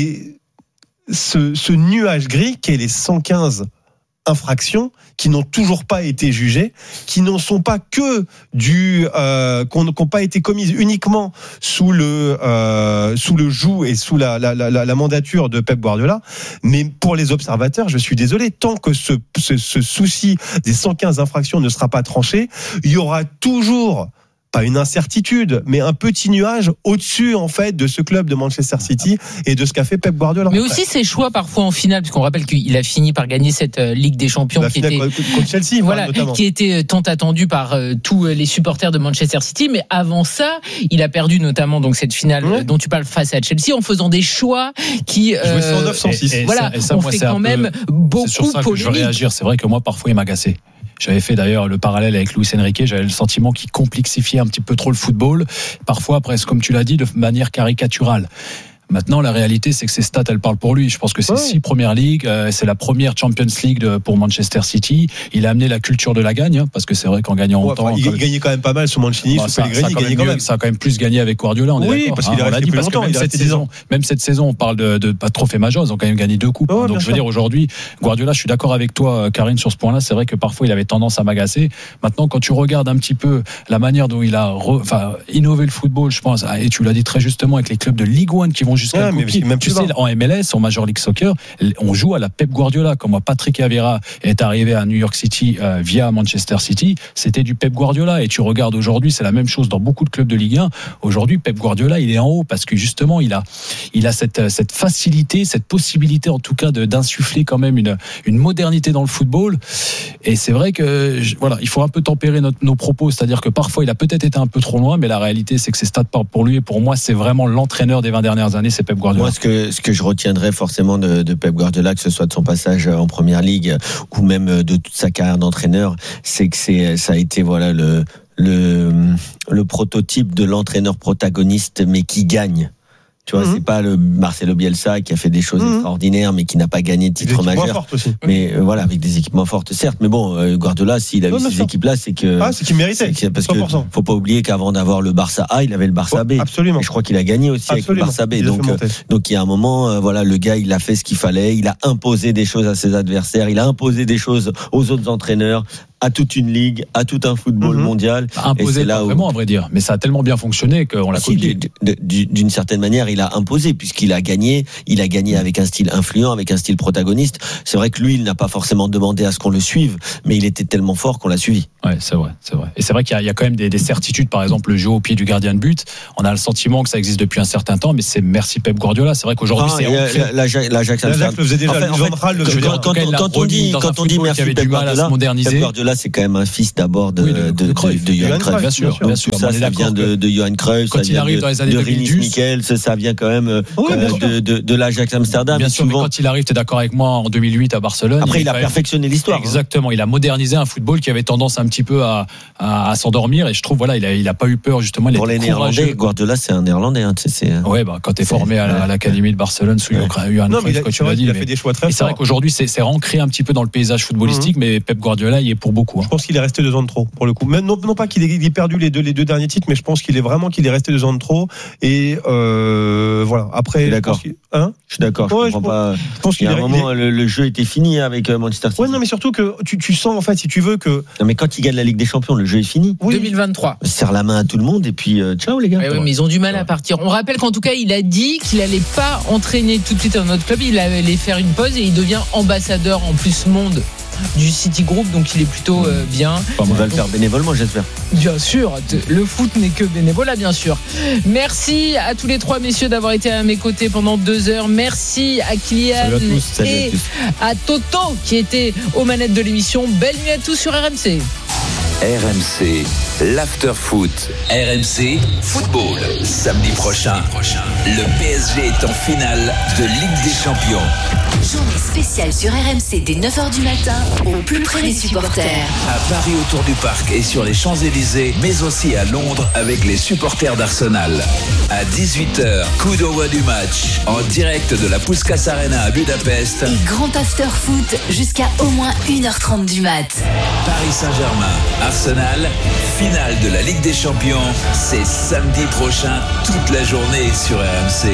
ce nuage gris qui est les 115 infractions qui n'ont toujours pas été jugées, qui n'en sont pas que qui n'ont pas été commises uniquement sous le joug et sous la mandature de Pep Guardiola, mais pour les observateurs, je suis désolé, tant que ce souci des 115 infractions ne sera pas tranché, il y aura toujours pas une incertitude, mais un petit nuage au-dessus en fait de ce club de Manchester City et de ce qu'a fait Pep Guardiola. Mais aussi ses choix parfois en finale, puisqu'on rappelle qu'il a fini par gagner cette Ligue des Champions qui était contre Chelsea, notamment, qui était tant attendue par tous les supporters de Manchester City. Mais avant ça, il a perdu notamment donc cette finale dont tu parles face à Chelsea en faisant des choix qui jouait 109 106. Voilà, on fait quand même beaucoup c'est sur ça polémique. Que je veux réagir. C'est vrai que moi parfois il m'a agacé. J'avais fait d'ailleurs le parallèle avec Luis Enrique. J'avais le sentiment qu'il complexifiait un petit peu trop le football. Parfois, presque comme tu l'as dit, de manière caricaturale. Maintenant, la réalité, c'est que ces stats, elles parlent pour lui. Je pense que c'est 6 Premières Ligues, c'est la première Champions League pour Manchester City. Il a amené la culture de la gagne, parce que c'est vrai qu'en gagnant autant... Il gagnait quand même pas mal sous Mancini, sous Pellegrini, il gagnait quand même. Ça a quand même plus gagné avec Guardiola, on est d'accord. Parce qu'il est resté plus longtemps. Même cette saison, on parle de pas de trophée majeur, ils ont quand même gagné 2 coupes. Donc je veux dire, aujourd'hui, Guardiola, je suis d'accord avec toi, Karine, sur ce point-là. C'est vrai que parfois, il avait tendance à m'agacer. Maintenant, quand tu regardes un petit peu la manière dont il a innové le football, je pense, et tu l'as dit très justement, avec les clubs de Ligue 1 qui vont jusqu'à tu sais, en MLS, en Major League Soccer, on joue à la Pep Guardiola. Comme moi, Patrick Vieira est arrivé à New York City via Manchester City, c'était du Pep Guardiola. Et tu regardes aujourd'hui, c'est la même chose dans beaucoup de clubs de Ligue 1. Aujourd'hui, Pep Guardiola, il est en haut parce que justement, il a cette facilité, cette possibilité en tout cas d'insuffler quand même une modernité dans le football. Et c'est vrai que il faut un peu tempérer nos propos, c'est-à-dire que parfois, il a peut-être été un peu trop loin, mais la réalité, c'est que ses stats parlent pour lui. Et pour moi, c'est vraiment l'entraîneur des 20 dernières années, c'est Pep Guardiola. Moi, ce que je retiendrai forcément de Pep Guardiola, que ce soit de son passage en Première Ligue ou même de toute sa carrière d'entraîneur, c'est que ça a été le prototype de l'entraîneur protagoniste, mais qui gagne. Tu vois, c'est pas le Marcelo Bielsa qui a fait des choses extraordinaires, mais qui n'a pas gagné de titre majeur. Mais voilà, avec des équipements fortes, certes. Mais bon, Guardiola, s'il a eu ces équipes-là, c'est que c'est qu'il méritait. Parce que faut pas oublier qu'avant d'avoir le Barça A, il avait le Barça B. Absolument. Et je crois qu'il a gagné aussi avec le Barça B. Donc il y a un moment, voilà, le gars, il a fait ce qu'il fallait. Il a imposé des choses à ses adversaires. Il a imposé des choses aux autres entraîneurs, à toute une ligue, à tout un football mondial. Imposé, pas vraiment, à vrai dire. Mais ça a tellement bien fonctionné qu'on l'a copié. D'une certaine manière, il a imposé, puisqu'il a gagné. Il a gagné avec un style influent, avec un style protagoniste. C'est vrai que lui, il n'a pas forcément demandé à ce qu'on le suive, mais il était tellement fort qu'on l'a suivi. Ouais, c'est vrai. Et c'est vrai qu'il y a quand même des certitudes. Par exemple, le jeu au pied du gardien de but. On a le sentiment que ça existe depuis un certain temps, mais c'est merci Pep Guardiola. C'est vrai qu'aujourd'hui, c'est l'Ajax le faisait déjà. Quand on dit merci Pep Guardiola, c'est quand même un fils d'abord de Johan Cruyff. Bien sûr. Ça vient de Johan Cruyff. Quand il arrive dans les années 2010, Michel, ça vient quand même de l'Ajax Amsterdam. Bien sûr, mais quand il arrive, tu es d'accord avec moi, en 2008 à Barcelone. Après, il a perfectionné l'histoire. Exactement. Il a modernisé un football qui avait tendance un petit peu à s'endormir. Et je trouve, voilà, il a pas eu peur, justement. Pour les Néerlandais, Guardiola, c'est un Néerlandais. Ouais, quand tu es formé à l'Académie de Barcelone sous Johan Cruyff, comme tu l'as dit. Il a fait des choix très forts. C'est vrai qu'aujourd'hui, c'est ancré un petit peu dans le paysage footballistique, mais Pep Guardiola, il est pour beaucoup. Je pense qu'il est resté 2 ans de trop, pour le coup. Même, non pas qu'il ait perdu les deux derniers titres, mais je pense qu'il est resté 2 ans de trop. Et voilà. Après, je suis d'accord. Je comprends pas. Je pense qu'il y a un moment, le jeu était fini avec Manchester City. Ouais, non, mais surtout que tu sens, en fait, si tu veux que. Non, mais quand il gagne la Ligue des Champions, le jeu est fini. Oui. 2023. Il serre la main à tout le monde et puis ciao les gars. Oui, mais ils ont du mal à partir. On rappelle qu'en tout cas, il a dit qu'il allait pas entraîner tout de suite dans notre club. Il allait faire une pause et il devient ambassadeur en plus monde du City Group, donc il est plutôt bien. On va le faire bénévolement, j'espère. Bien sûr, le foot n'est que bénévolat, bien sûr. Merci à tous les 3 messieurs d'avoir été à mes côtés pendant 2 heures. Merci à Kylian et à Toto qui était aux manettes de l'émission. Belle nuit à tous sur RMC. RMC, l'after-foot. RMC, football. Samedi prochain, le PSG est en finale de Ligue des Champions. Journée spéciale sur RMC dès 9h du matin, au plus près des supporters. À Paris autour du parc et sur les Champs-Élysées, mais aussi à Londres avec les supporters d'Arsenal. À 18h, coup d'envoi du match, en direct de la Puskás Arena à Budapest. Et grand after-foot jusqu'à au moins 1h30 du mat. Paris Saint-Germain, Arsenal, finale de la Ligue des Champions, c'est samedi prochain, toute la journée sur RMC.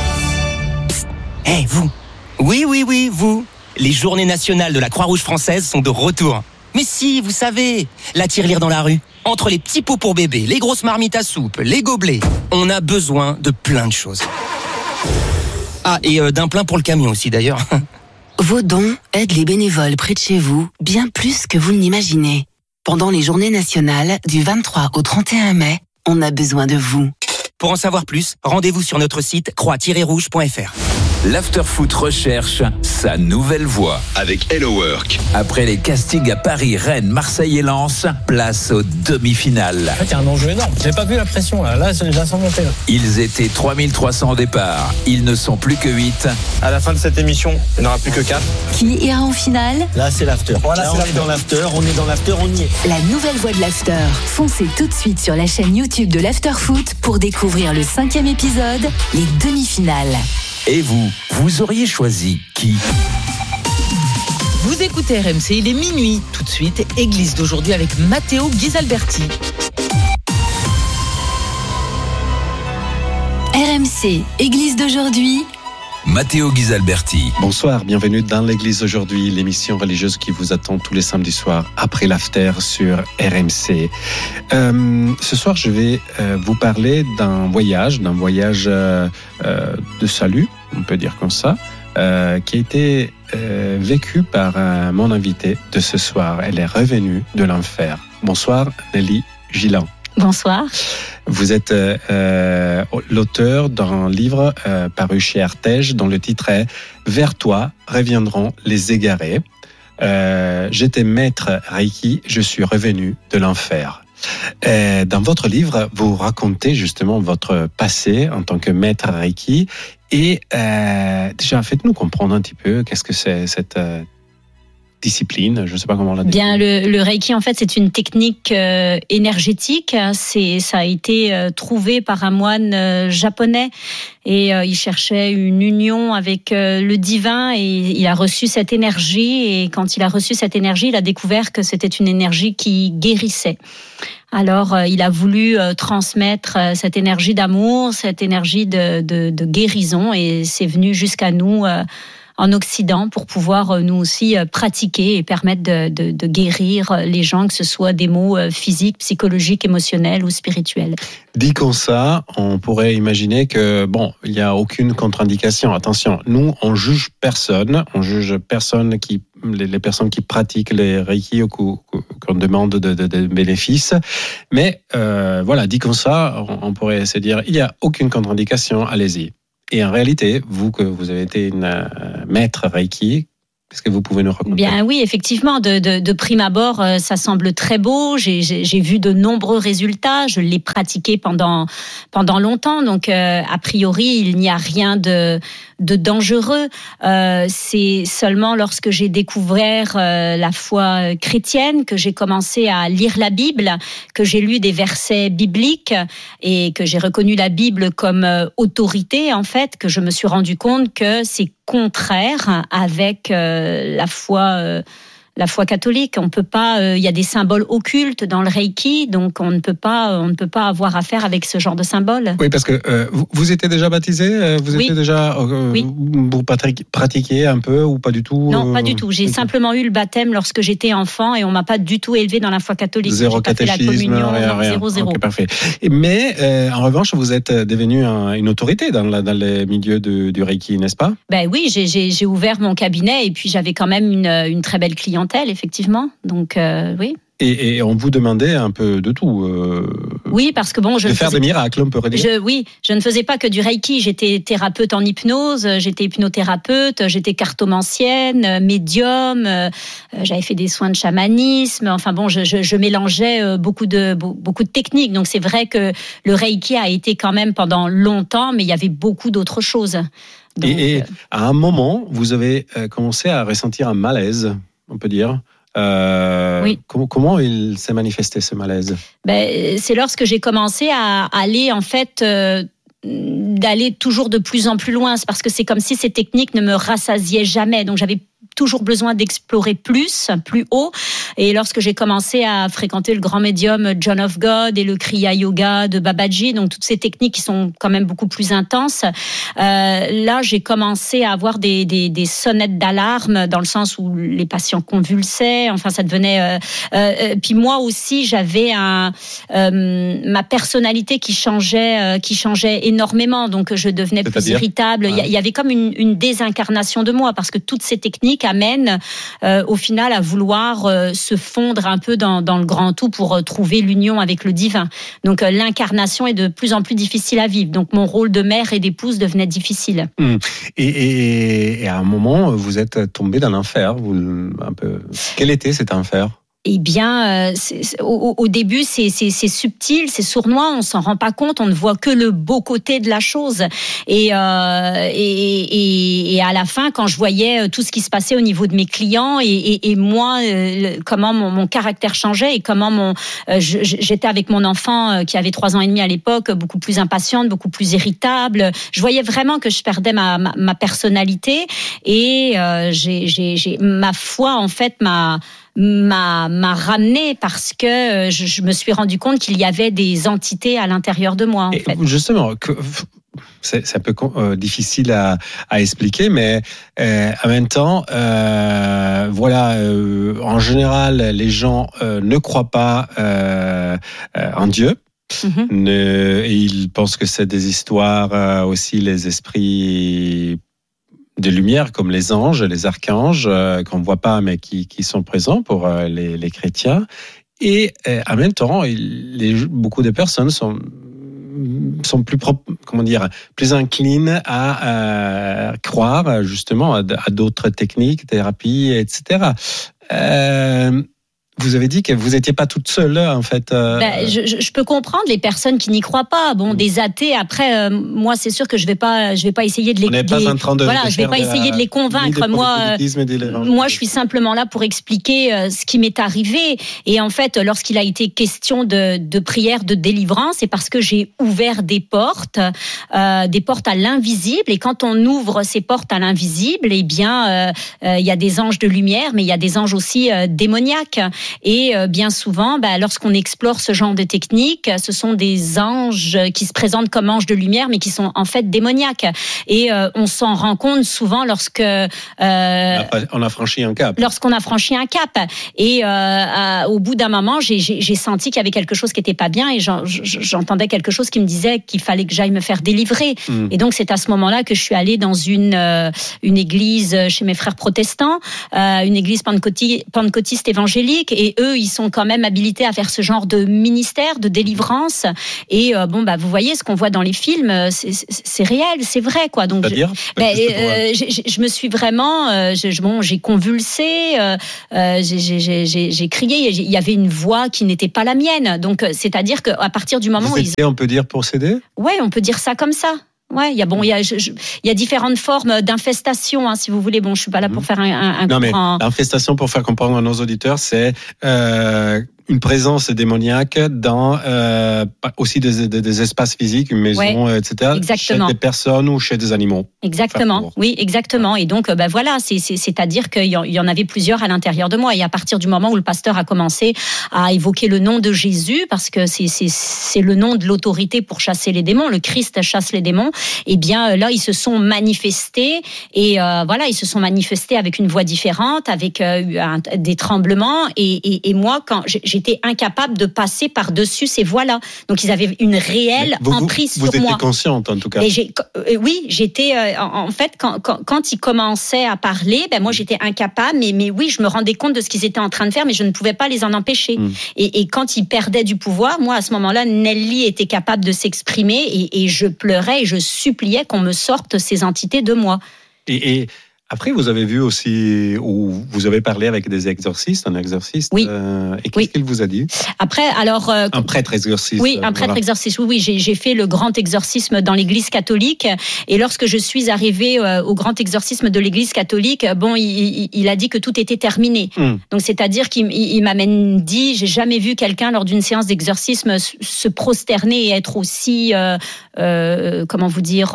Hey, vous. Oui, vous. Les journées nationales de la Croix-Rouge française sont de retour. Mais si, vous savez, la tirelire dans la rue, entre les petits pots pour bébés, les grosses marmites à soupe, les gobelets, on a besoin de plein de choses. Ah, et d'un plein pour le camion aussi d'ailleurs. Vos dons aident les bénévoles près de chez vous bien plus que vous ne l'imaginez. Pendant les journées nationales du 23 au 31 mai, on a besoin de vous. Pour en savoir plus, rendez-vous sur notre site croix-rouge.fr. L'Afterfoot recherche sa nouvelle voix avec Hello Work. Après les castings à Paris, Rennes, Marseille et Lens, place aux demi-finales. En fait, il y a un enjeu énorme. J'ai pas vu la pression là. Là, je la sens monter. Ils étaient 3300 au départ. Ils ne sont plus que 8. À la fin de cette émission, il n'y en aura plus que 4. Qui ira en finale? Là, c'est l'after. Voilà, là, on est dans l'after, on y est. La nouvelle voix de l'after. Foncez tout de suite sur la chaîne YouTube de l'Afterfoot pour découvrir le 5e épisode, les demi-finales. Et vous auriez choisi qui? Vous écoutez RMC, il est minuit. Tout de suite, Église d'aujourd'hui avec Matteo Ghisalberti. RMC, Église d'aujourd'hui. Matteo Ghisalberti. Bonsoir, bienvenue dans l'Église aujourd'hui, l'émission religieuse qui vous attend tous les samedis soirs après l'after sur RMC. Ce soir, je vais vous parler d'un voyage de salut, on peut dire comme ça, qui a été vécu par mon invité de ce soir. Elle est revenue de l'enfer. Bonsoir, Nelly Gillan. Bonsoir. Vous êtes l'auteur d'un livre paru chez Artege dont le titre est « Vers toi reviendront les égarés ». J'étais maître Reiki, je suis revenu de l'enfer. Dans votre livre, vous racontez justement votre passé en tant que maître Reiki et déjà faites-nous comprendre un petit peu qu'est-ce que c'est cette discipline, je ne sais pas comment on l'a dit. Bien, le Reiki, en fait, c'est une technique énergétique. Ça a été trouvé par un moine japonais et il cherchait une union avec le divin et il a reçu cette énergie. Et quand il a reçu cette énergie, il a découvert que c'était une énergie qui guérissait. Alors, il a voulu transmettre cette énergie d'amour, cette énergie de guérison, et c'est venu jusqu'à nous en Occident pour pouvoir nous aussi pratiquer et permettre de guérir les gens, que ce soit des maux physiques, psychologiques, émotionnels ou spirituels. Dit comme ça, on pourrait imaginer que il n'y a aucune contre-indication. Attention, nous, on juge personne les personnes qui pratiquent les Reiki ou qu'on demande de bénéfices. Mais dit comme ça, on pourrait se dire, il n'y a aucune contre-indication, allez-y. Et en réalité, vous, que vous avez été une maître Reiki, qu'est-ce que vous pouvez nous raconter ? Bien oui, effectivement, de prime abord, ça semble très beau. J'ai vu de nombreux résultats. Je l'ai pratiqué pendant longtemps. Donc, a priori, il n'y a rien de dangereux. C'est seulement lorsque j'ai découvert la foi chrétienne que j'ai commencé à lire la Bible, que j'ai lu des versets bibliques et que j'ai reconnu la Bible comme autorité, en fait, que je me suis rendu compte que c'est contraire avec la foi catholique. On peut pas, il y a des symboles occultes dans le Reiki, donc on ne peut pas avoir affaire avec ce genre de symboles. Oui, parce que vous étiez déjà baptisé, oui. Étiez déjà, oui. Vous pratiquiez un peu ou pas du tout? Non, pas du tout. J'ai simplement eu le baptême lorsque j'étais enfant et on m'a pas du tout élevé dans la foi catholique. Zéro catéchisme, la communion, rien. 0. Okay, parfait. Mais en revanche, vous êtes devenu une autorité dans les milieux du Reiki, n'est-ce pas? Ben oui, j'ai ouvert mon cabinet et puis j'avais quand même une très belle clientèle. Effectivement, donc oui. Et on vous demandait un peu de tout. Oui, parce que de faire des miracles, on peut dire. Je ne faisais pas que du Reiki. J'étais thérapeute en hypnose, j'étais hypnothérapeute, j'étais cartomancienne, médium. J'avais fait des soins de chamanisme. Enfin bon, je mélangeais beaucoup de techniques. Donc c'est vrai que le Reiki a été quand même pendant longtemps, mais il y avait beaucoup d'autres choses. Donc, et à un moment, vous avez commencé à ressentir un malaise, on peut dire. Oui. Comment il s'est manifesté, ce malaise ? C'est lorsque j'ai commencé à aller, en fait, d'aller toujours de plus en plus loin. C'est parce que c'est comme si ces techniques ne me rassasiaient jamais. Donc j'avais toujours besoin d'explorer plus haut. Et lorsque j'ai commencé à fréquenter le grand médium John of God et le Kriya Yoga de Babaji, donc toutes ces techniques qui sont quand même beaucoup plus intenses, là j'ai commencé à avoir des sonnettes d'alarme dans le sens où les patients convulsaient. Enfin, ça devenait. Puis moi aussi, j'avais ma personnalité qui changeait énormément. Donc je devenais plus irritable. Il y avait comme une désincarnation de moi parce que toutes ces techniques amène au final à vouloir se fondre un peu dans le grand tout pour trouver l'union avec le divin. Donc l'incarnation est de plus en plus difficile à vivre. Donc mon rôle de mère et d'épouse devenait difficile. Et à un moment, vous êtes tombé dans l'enfer. Quel était cet enfer ? Eh bien, au début, c'est subtil, c'est sournois, on s'en rend pas compte, on ne voit que le beau côté de la chose. Et à la fin, quand je voyais tout ce qui se passait au niveau de mes clients et moi, comment mon caractère changeait et comment j'étais avec mon enfant qui avait 3 ans et demi à l'époque, beaucoup plus impatiente, beaucoup plus irritable. Je voyais vraiment que je perdais ma personnalité et ma foi, en fait, m'a ramené parce que je me suis rendu compte qu'il y avait des entités à l'intérieur de moi. En fait. Justement, c'est un peu difficile à expliquer, mais en même temps, en général, les gens ne croient pas en Dieu. Et ils pensent que c'est des histoires aussi, les esprits de lumière comme les anges, les archanges, qu'on ne voit pas mais qui sont présents pour les chrétiens. Et en même temps, beaucoup de personnes sont plus inclines à croire justement à d'autres techniques, thérapies, etc. vous avez dit que vous n'étiez pas toute seule, en fait. Je peux comprendre les personnes qui n'y croient pas. Bon, des athées. Après, moi, c'est sûr que je vais pas essayer de les. On n'est pas en train de. Voilà, je vais pas essayer de les convaincre. Moi, je suis simplement là pour expliquer ce qui m'est arrivé. Et en fait, lorsqu'il a été question de prière de délivrance, c'est parce que j'ai ouvert des portes à l'invisible. Et quand on ouvre ces portes à l'invisible, eh bien, il y a des anges de lumière, mais il y a des anges aussi démoniaques. Et bien souvent, lorsqu'on explore ce genre de technique, ce sont des anges qui se présentent comme anges de lumière, mais qui sont en fait démoniaques. Et on s'en rend compte souvent lorsque on a franchi un cap. Lorsqu'on a franchi un cap. Et au bout d'un moment, j'ai senti qu'il y avait quelque chose qui n'était pas bien, et j'entendais quelque chose qui me disait qu'il fallait que j'aille me faire délivrer. Et donc c'est à ce moment-là que je suis allée dans une église chez mes frères protestants, une église pentecôtiste évangélique. Et eux, ils sont quand même habilités à faire ce genre de ministère, de délivrance. Et vous voyez ce qu'on voit dans les films, c'est réel, c'est vrai, quoi. Donc, je me suis vraiment, j'ai convulsé, j'ai crié. Il y avait une voix qui n'était pas la mienne. Donc, c'est-à-dire qu'à partir du moment où on peut dire possédé. Ouais, on peut dire ça comme ça. Ouais, il y a différentes formes d'infestation, si vous voulez. Bon, je suis pas là pour faire un non, mais l'infestation, pour faire comprendre à nos auditeurs, c'est une présence démoniaque dans aussi des espaces physiques, une maison, etc. Exactement. Chez des personnes ou chez des animaux. Exactement. Oui, exactement. Et donc, voilà, c'est-à-dire qu'il y en avait plusieurs à l'intérieur de moi. Et à partir du moment où le pasteur a commencé à évoquer le nom de Jésus, parce que c'est le nom de l'autorité pour chasser les démons, le Christ chasse les démons. Eh bien, là, ils se sont manifestés. Et ils se sont manifestés avec une voix différente, avec des tremblements. Et moi, quand j'étais incapable de passer par-dessus ces voix-là. Donc, ils avaient une réelle emprise sur moi. Vous étiez consciente, en tout cas. Oui, j'étais... en fait, quand ils commençaient à parler, moi, j'étais incapable. Mais oui, je me rendais compte de ce qu'ils étaient en train de faire, mais je ne pouvais pas les en empêcher. Et quand ils perdaient du pouvoir, moi, à ce moment-là, Nelly était capable de s'exprimer et je pleurais et je suppliais qu'on me sorte ces entités de moi. Et après, vous avez vu aussi, ou vous avez parlé avec un exorciste. Oui. Et qu'est-ce qu'il vous a dit? Après, alors... un prêtre exorciste. Oui, un prêtre exorciste. Oui, j'ai fait le grand exorcisme dans l'église catholique. Et lorsque je suis arrivée au grand exorcisme de l'église catholique, il a dit que tout était terminé. Donc, c'est-à-dire qu'il m'a même dit, j'ai jamais vu quelqu'un lors d'une séance d'exorcisme se prosterner et être aussi, comment vous dire,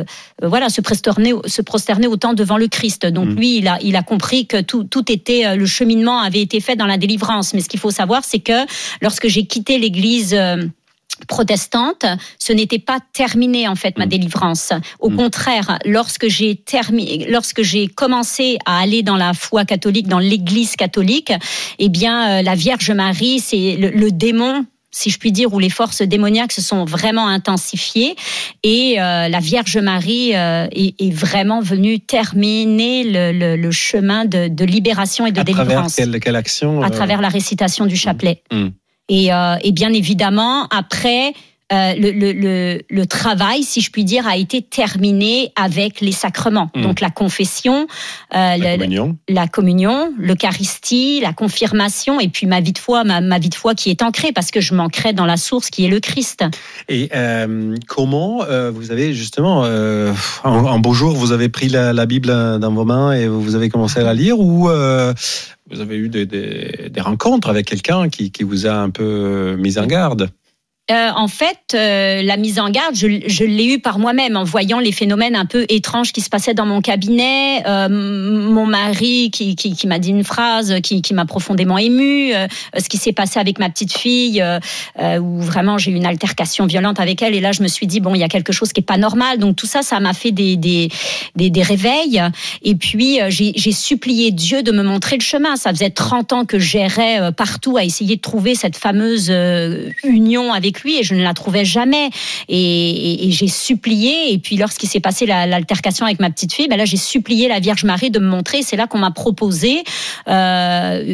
se prosterner autant devant le Christ. Donc lui, il a compris que tout était, le cheminement avait été fait dans la délivrance. Mais ce qu'il faut savoir, c'est que lorsque j'ai quitté l'église protestante, ce n'était pas terminé en fait ma délivrance. Au contraire, lorsque j'ai commencé à aller dans la foi catholique, dans l'église catholique, eh bien la Vierge Marie, c'est le démon, si je puis dire, où les forces démoniaques se sont vraiment intensifiées, et la Vierge Marie est vraiment venue terminer le chemin de libération et de délivrance. À travers quelle action? À travers la récitation du chapelet. Et bien évidemment, après... le travail, si je puis dire, a été terminé avec les sacrements. Donc la confession, la communion, l'Eucharistie, la confirmation, et puis ma vie de foi qui est ancrée, parce que je m'ancrais dans la source qui est le Christ. Et comment vous avez justement, un beau jour, vous avez pris la Bible dans vos mains et vous avez commencé à la lire, ou vous avez eu des rencontres avec quelqu'un qui vous a un peu mis en garde? En fait, la mise en garde, je l'ai eue par moi-même en voyant les phénomènes un peu étranges qui se passaient dans mon cabinet. Mon mari qui m'a dit une phrase qui m'a profondément émue. Ce qui s'est passé avec ma petite fille, où vraiment j'ai eu une altercation violente avec elle. Et là, je me suis dit, bon, il y a quelque chose qui est pas normal. Donc tout ça, ça m'a fait des réveils. Et puis, j'ai supplié Dieu de me montrer le chemin. Ça faisait 30 ans que j'errais partout à essayer de trouver cette fameuse union avec lui, et je ne la trouvais jamais, et j'ai supplié. Et puis lorsqu'il s'est passé l'altercation avec ma petite fille, là j'ai supplié la Vierge Marie de me montrer. C'est là qu'on m'a proposé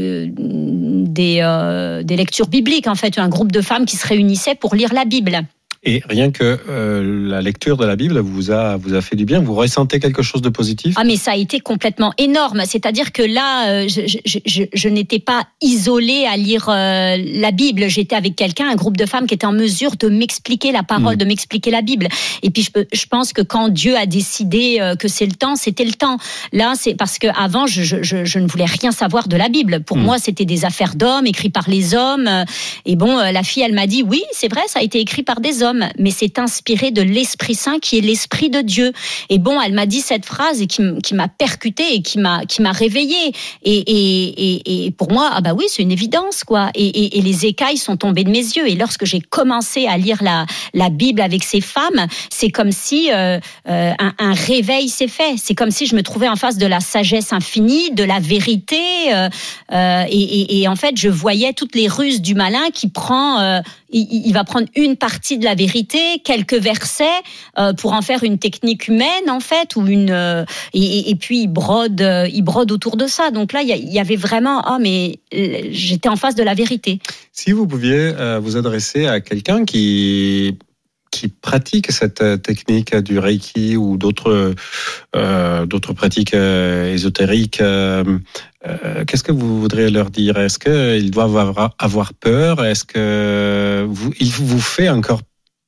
des lectures bibliques, en fait, un groupe de femmes qui se réunissaient pour lire la Bible. Et rien que la lecture de la Bible vous a fait du bien. Vous ressentez quelque chose de positif? Ah, mais ça a été complètement énorme. C'est-à-dire que là, je n'étais pas isolée à lire la Bible. J'étais avec quelqu'un, un groupe de femmes qui était en mesure de m'expliquer la parole, de m'expliquer la Bible. Et puis je pense que quand Dieu a décidé que c'est le temps, c'était le temps. Là, c'est parce que avant, je ne voulais rien savoir de la Bible. Pour moi, c'était des affaires d'hommes, écrites par les hommes. Et bon, la fille, elle m'a dit, oui, c'est vrai, ça a été écrit par des hommes, mais c'est inspiré de l'Esprit Saint qui est l'Esprit de Dieu. Et bon, elle m'a dit cette phrase et qui m'a percutée et qui m'a réveillée. Et pour moi, ah bah oui, c'est une évidence, quoi. Et les écailles sont tombées de mes yeux. Et lorsque j'ai commencé à lire la Bible avec ces femmes, c'est comme si un réveil s'est fait. C'est comme si je me trouvais en face de la sagesse infinie, de la vérité. Et en fait, je voyais toutes les ruses du malin qui prend... il va prendre une partie de la vérité, quelques versets, pour en faire une technique humaine, en fait, ou et puis il brode autour de ça. Donc là, il y avait vraiment, j'étais en face de la vérité. Si vous pouviez vous adresser à quelqu'un qui pratique cette technique du Reiki ou d'autres pratiques ésotériques, qu'est-ce que vous voudriez leur dire? Est-ce qu'ils doivent avoir peur? Est-ce que il vous fait encore